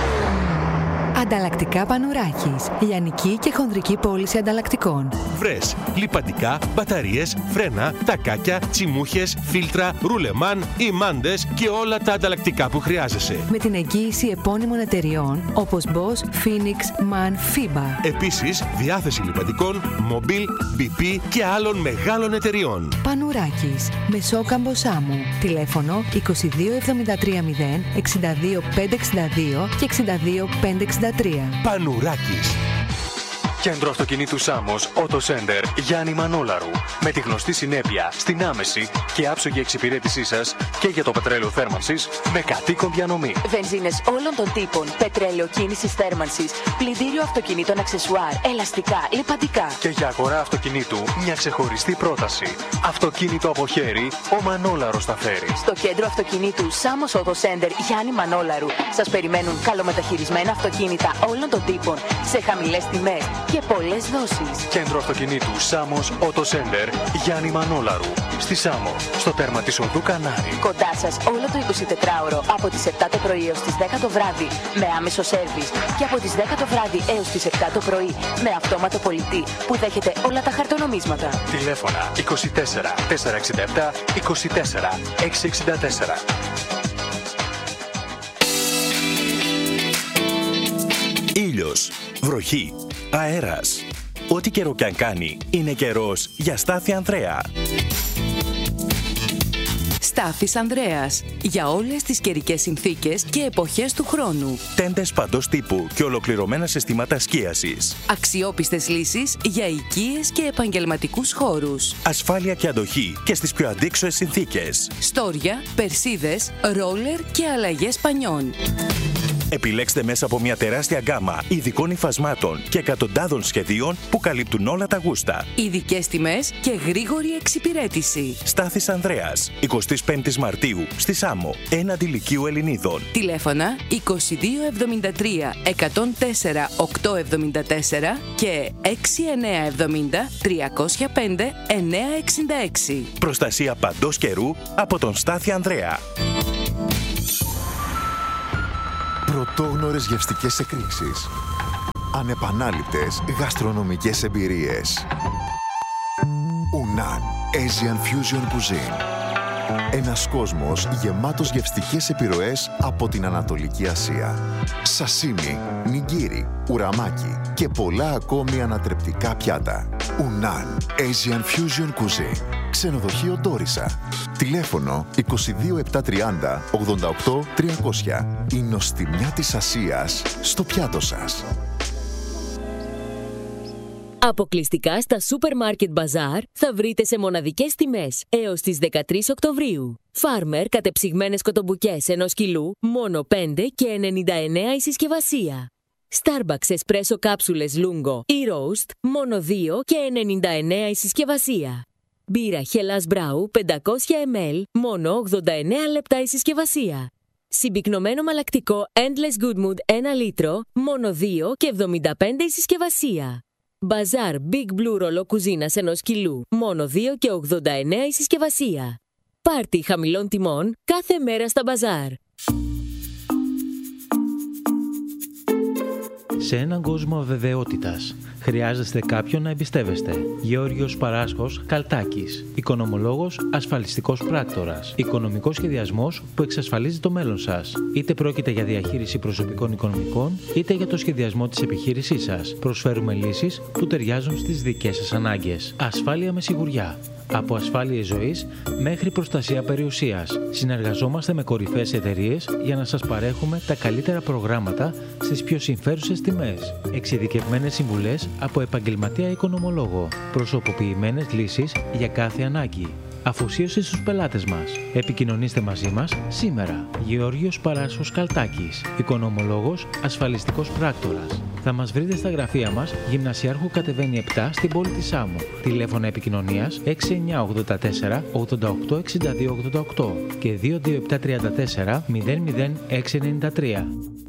Ανταλλακτικά Πανουράκης. Λιανική και χονδρική πώληση ανταλλακτικών. Βρες λιπαντικά, μπαταρίες, φρένα, τακάκια, τσιμούχες, φίλτρα, ρουλεμάν, ημάντες και όλα τα ανταλλακτικά που χρειάζεσαι. Με την εγγύηση επώνυμων εταιριών όπως Bosch, Phoenix, MAN, FIBA. Επίσης, διάθεση λιπαντικών, Mobil, μπι πι και άλλων μεγάλων εταιριών. Πανουράκης. Μεσόκαμπο Σάμου. Τηλέφωνο είκοσι δύο εβδομήντα τρία μηδέν εξήντα δύο πεντακόσια εξήντα δύο και εξήντα δύο πεντακόσια εξήντα τρία. Πανουράκης. Κέντρο αυτοκινήτου Σάμος, Auto Center, Γιάννη Μανόλαρου. Με τη γνωστή συνέπεια στην άμεση και άψογη εξυπηρέτησή σας και για το πετρέλαιο θέρμανσης με κατοίκον διανομή. Βενζίνες όλων των τύπων, πετρέλαιο κίνησης θέρμανσης, πλυντήριο αυτοκινήτων αξεσουάρ, ελαστικά, λιπαντικά. Και για αγορά αυτοκινήτου μια ξεχωριστή πρόταση. Αυτοκίνητο από χέρι, ο Μανόλαρος τα φέρει. Στο κέντρο αυτοκινήτου Σάμος Auto Center, Γιάννη Μανόλαρου, σας περιμένουν καλομεταχειρισμένα αυτοκίνητα όλων των τύπων σε χαμηλές τιμές και πολλές δόσεις. Κέντρο αυτοκινήτου Σάμος Auto Center, Γιάννη Μανόλαρου. Στη Σάμο, στο τέρμα της οδού Κανάρη. Κοντά σας όλο το εικοσιτετράωρο από τις επτά το πρωί έως τις δέκα το βράδυ με άμεσο σέρβις και από τις δέκα το βράδυ έως τις επτά το πρωί με αυτόματο πολιτή που δέχεται όλα τα χαρτονομίσματα. Τηλέφωνα είκοσι τέσσερα τετρακόσια εξήντα επτά είκοσι τέσσερα εξακόσια εξήντα τέσσερα. Ήλιος, βροχή, αέρας. Ό,τι καιρό κι αν κάνει, είναι καιρός για Στάθη Ανδρέα. Στάθης Ανδρέας. Για όλες τις καιρικές συνθήκες και εποχές του χρόνου. Τέντες παντός τύπου και ολοκληρωμένα συστήματα σκίασης. Αξιόπιστες λύσεις για οικίες και επαγγελματικούς χώρους. Ασφάλεια και αντοχή και στις πιο αντίξωες συνθήκες. Στόρια, περσίδες, ρόλερ και αλλαγές πανιών. Επιλέξτε μέσα από μια τεράστια γκάμα ειδικών υφασμάτων και εκατοντάδων σχεδίων που καλύπτουν όλα τα γούστα. Ειδικές τιμές και γρήγορη εξυπηρέτηση. Στάθης Ανδρέας, εικοστή πέμπτη Μαρτίου, στη Σάμο, έναντι Λυκείου Ελληνίδων. Τηλέφωνα είκοσι δύο εβδομήντα τρία εκατόν τέσσερα οκτακόσια εβδομήντα τέσσερα και έξι εννιά εβδομήντα τριακόσια πέντε εννιακόσια εξήντα έξι. Προστασία παντός καιρού από τον Στάθη Ανδρέα. Πρωτόγνωρες γευστικές εκρήξεις. Ανεπανάληπτες γαστρονομικές εμπειρίες. Unan Asian Fusion Cuisine. Ένας κόσμος γεμάτος γευστικές επιρροές από την Ανατολική Ασία. Σασίμι, νιγκίρι, ουραμάκι και πολλά ακόμη ανατρεπτικά πιάτα. Unan Asian Fusion Cuisine. Ξενοδοχείο Ντόρισα. Τηλέφωνο είκοσι δύο επτακόσια τριάντα ογδόντα οκτώ τριακόσια. Η νοστιμιά της Ασίας στο πιάτο σας. Αποκλειστικά στα Supermarket Bazaar θα βρείτε σε μοναδικές τιμές έως τις δεκατρείς Οκτωβρίου. Φάρμερ κατεψυγμένες κοτομπουκές ενός κιλού, μόνο πέντε και ενενήντα εννέα η συσκευασία. Starbucks Espresso κάψουλες Lungo ή Roast, μόνο δύο και ενενήντα εννέα η συσκευασία. Μπύρα Hellas Brau πεντακόσια μιλιλίτρα, μόνο ογδόντα εννέα λεπτά η συσκευασία. Συμπυκνωμένο μαλακτικό Endless Good Mood ένα λίτρο, μόνο δύο και εβδομήντα πέντε η συσκευασία. Bazaar Big Blue ρολό κουζίνας ενός κιλού, μόνο δύο και ογδόντα εννέα η συσκευασία. Πάρτι χαμηλών τιμών κάθε μέρα στα Bazaar. Σε έναν κόσμο αβεβαιότητας, χρειάζεστε κάποιον να εμπιστεύεστε. Γεώργιος Παράσχος Καλτάκης. Οικονομολόγος, ασφαλιστικός πράκτορας. Οικονομικός σχεδιασμός που εξασφαλίζει το μέλλον σας. Είτε πρόκειται για διαχείριση προσωπικών οικονομικών, είτε για το σχεδιασμό της επιχείρησής σας. Προσφέρουμε λύσεις που ταιριάζουν στις δικές σας ανάγκες. Ασφάλεια με σιγουριά. Από ασφάλειες ζωής μέχρι προστασία περιουσίας. Συνεργαζόμαστε με κορυφαίες εταιρείες για να σας παρέχουμε τα καλύτερα προγράμματα στις πιο συμφέρουσες τιμές. Εξειδικευμένες συμβουλές από επαγγελματία οικονομολόγο. Προσωποποιημένες λύσεις για κάθε ανάγκη. Αφοσίωση στους πελάτες μας. Επικοινωνήστε μαζί μας σήμερα. Γεώργιος Παράσχος Καλτάκης. Οικονομολόγος, ασφαλιστικός πράκτορας. Θα μας βρείτε στα γραφεία μας, Γυμνασιάρχου κατεβαίνει επτά στην πόλη της Σάμου. Τηλέφωνα επικοινωνίας έξι εννιά ογδόντα τέσσερα ογδόντα οκτώ εξήντα δύο ογδόντα οκτώ και δύο δύο επτά τριάντα τέσσερα μηδέν μηδέν έξι ενενήντα τρία.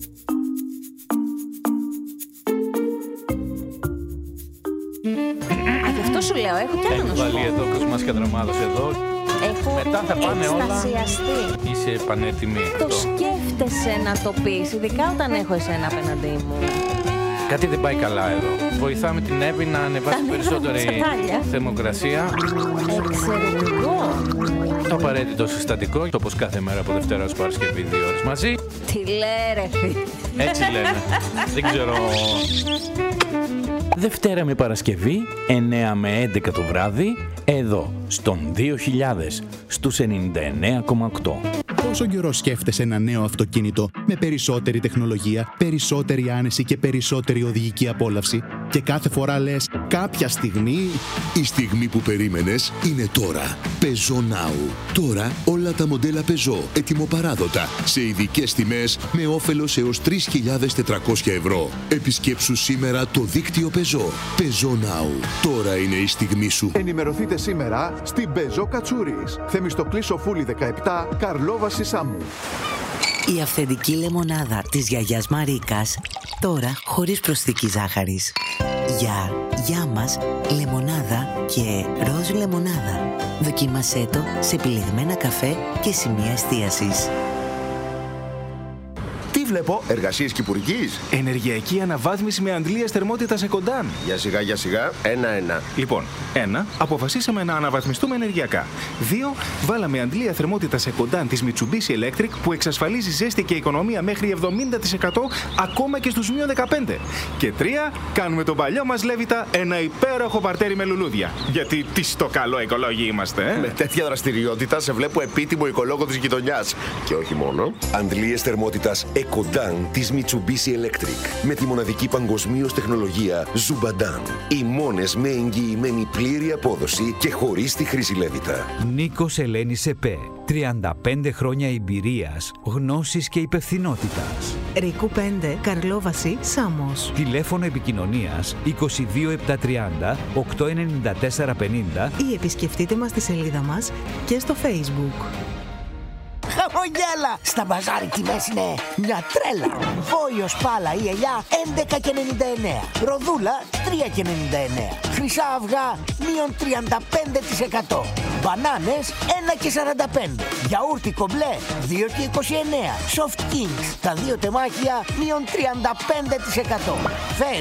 Αυτό σου λέω, έχω κι άλλο να σου πω. Έχει βάλει εδώ κοσμάς και δραμάδος εδώ. Έχω μετά θα πάνε όλα. Εξτασιαστεί. Είσαι πανέτοιμη. Το σκέφτεσαι να το πεις, ειδικά όταν έχω εσένα απέναντί μου. Κάτι δεν πάει καλά εδώ. Βοηθάμε την Εύη να ανεβάσει περισσότερη θερμοκρασία. Εξαιρετικό. Το απαραίτητο συστατικό, όπως κάθε μέρα από Δευτέρα ως Παρασκευή, δύο ώρες μαζί. Τι λέει ρε φίλε. Έτσι λένε. Δεν ξέρω. Δευτέρα με Παρασκευή, εννέα με έντεκα το βράδυ, εδώ, στον δύο χιλιάδες, στους ενενήντα εννέα κόμμα οκτώ. Πόσο καιρό σκέφτεσαι ένα νέο αυτοκίνητο με περισσότερη τεχνολογία, περισσότερη άνεση και περισσότερη οδηγική απόλαυση και κάθε φορά λες κάποια στιγμή... Η στιγμή που περίμενες είναι τώρα. Peugeot Now. Τώρα όλα τα μοντέλα Peugeot ετοιμοπαράδοτα σε ειδικές τιμές με όφελος έως τρεις χιλιάδες τετρακόσια ευρώ. Επισκέψου σήμερα το δίκτυο Peugeot. Peugeot Now. Τώρα είναι η στιγμή σου. Ενημερωθείτε σήμερα στην Peugeot Κατσούρης. Θεμιστοκλή Σοφούλη δεκαεπτά, Καρλόβαση Σάμου. Η αυθεντική λεμονάδα της γιαγιάς Μαρίκας, τώρα χωρίς προσθήκη ζάχαρης. Για, για μας, λεμονάδα και ροζ λεμονάδα. Δοκίμασέ το σε επιλεγμένα καφέ και σημεία εστίασης. Τι βλέπω, εργασίες κυπουρικής. Ενεργειακή αναβάθμιση με αντλίες θερμότητας Εκοντάν. Για σιγά, για σιγά, ένα-ένα. Λοιπόν, ένα, αποφασίσαμε να αναβαθμιστούμε ενεργειακά. Δύο, βάλαμε αντλία θερμότητας Εκοντάν της Mitsubishi Electric που εξασφαλίζει ζέστη και οικονομία μέχρι εβδομήντα τοις εκατό ακόμα και στους μείον δεκαπέντε. Και τρία, κάνουμε τον παλιό μας Λέβητα ένα υπέροχο παρτέρι με λουλούδια. Γιατί τι στο καλό οικολόγοι είμαστε, ε? Με τέτοια δραστηριότητα σε βλέπω επίτιμο οικολόγο της γειτονιάς. Και όχι μόνο. Αντλίες θερμότητας Ecodan της Mitsubishi Electric. Με τη μοναδική παγκοσμίως τεχνολογία Zubadan. Οι μόνες με εγγυημένη πλήρη απόδοση και χωρίς τη χρήση Λέβητα. Νίκος Ελένης ΕΠΕ. τριάντα πέντε χρόνια εμπειρίας, γνώσης και υπευθυνότητας. Ρίκου πέντε, Καρλόβαση, Σάμος. Τηλέφωνο επικοινωνίας είκοσι δύο επτακόσια τριάντα οκτακόσια ενενήντα τέσσερα πενήντα ή επισκεφτείτε μας στη σελίδα μας και στο Facebook. Χαμογέλα! Στα μπαζάρ οι τιμές είναι μια τρέλα. Βόλιος πάλα ή ελιά έντεκα και ενενήντα εννέα. Ροδούλα τρία και ενενήντα εννέα. Χρυσά αυγά μείον τριάντα πέντε τοις εκατό. Μπανάνες ένα και σαράντα πέντε. Γιαούρτι κομπλέ δύο και είκοσι εννέα. Soft Kings τα δύο τεμάχια μείον τριάντα πέντε τοις εκατό.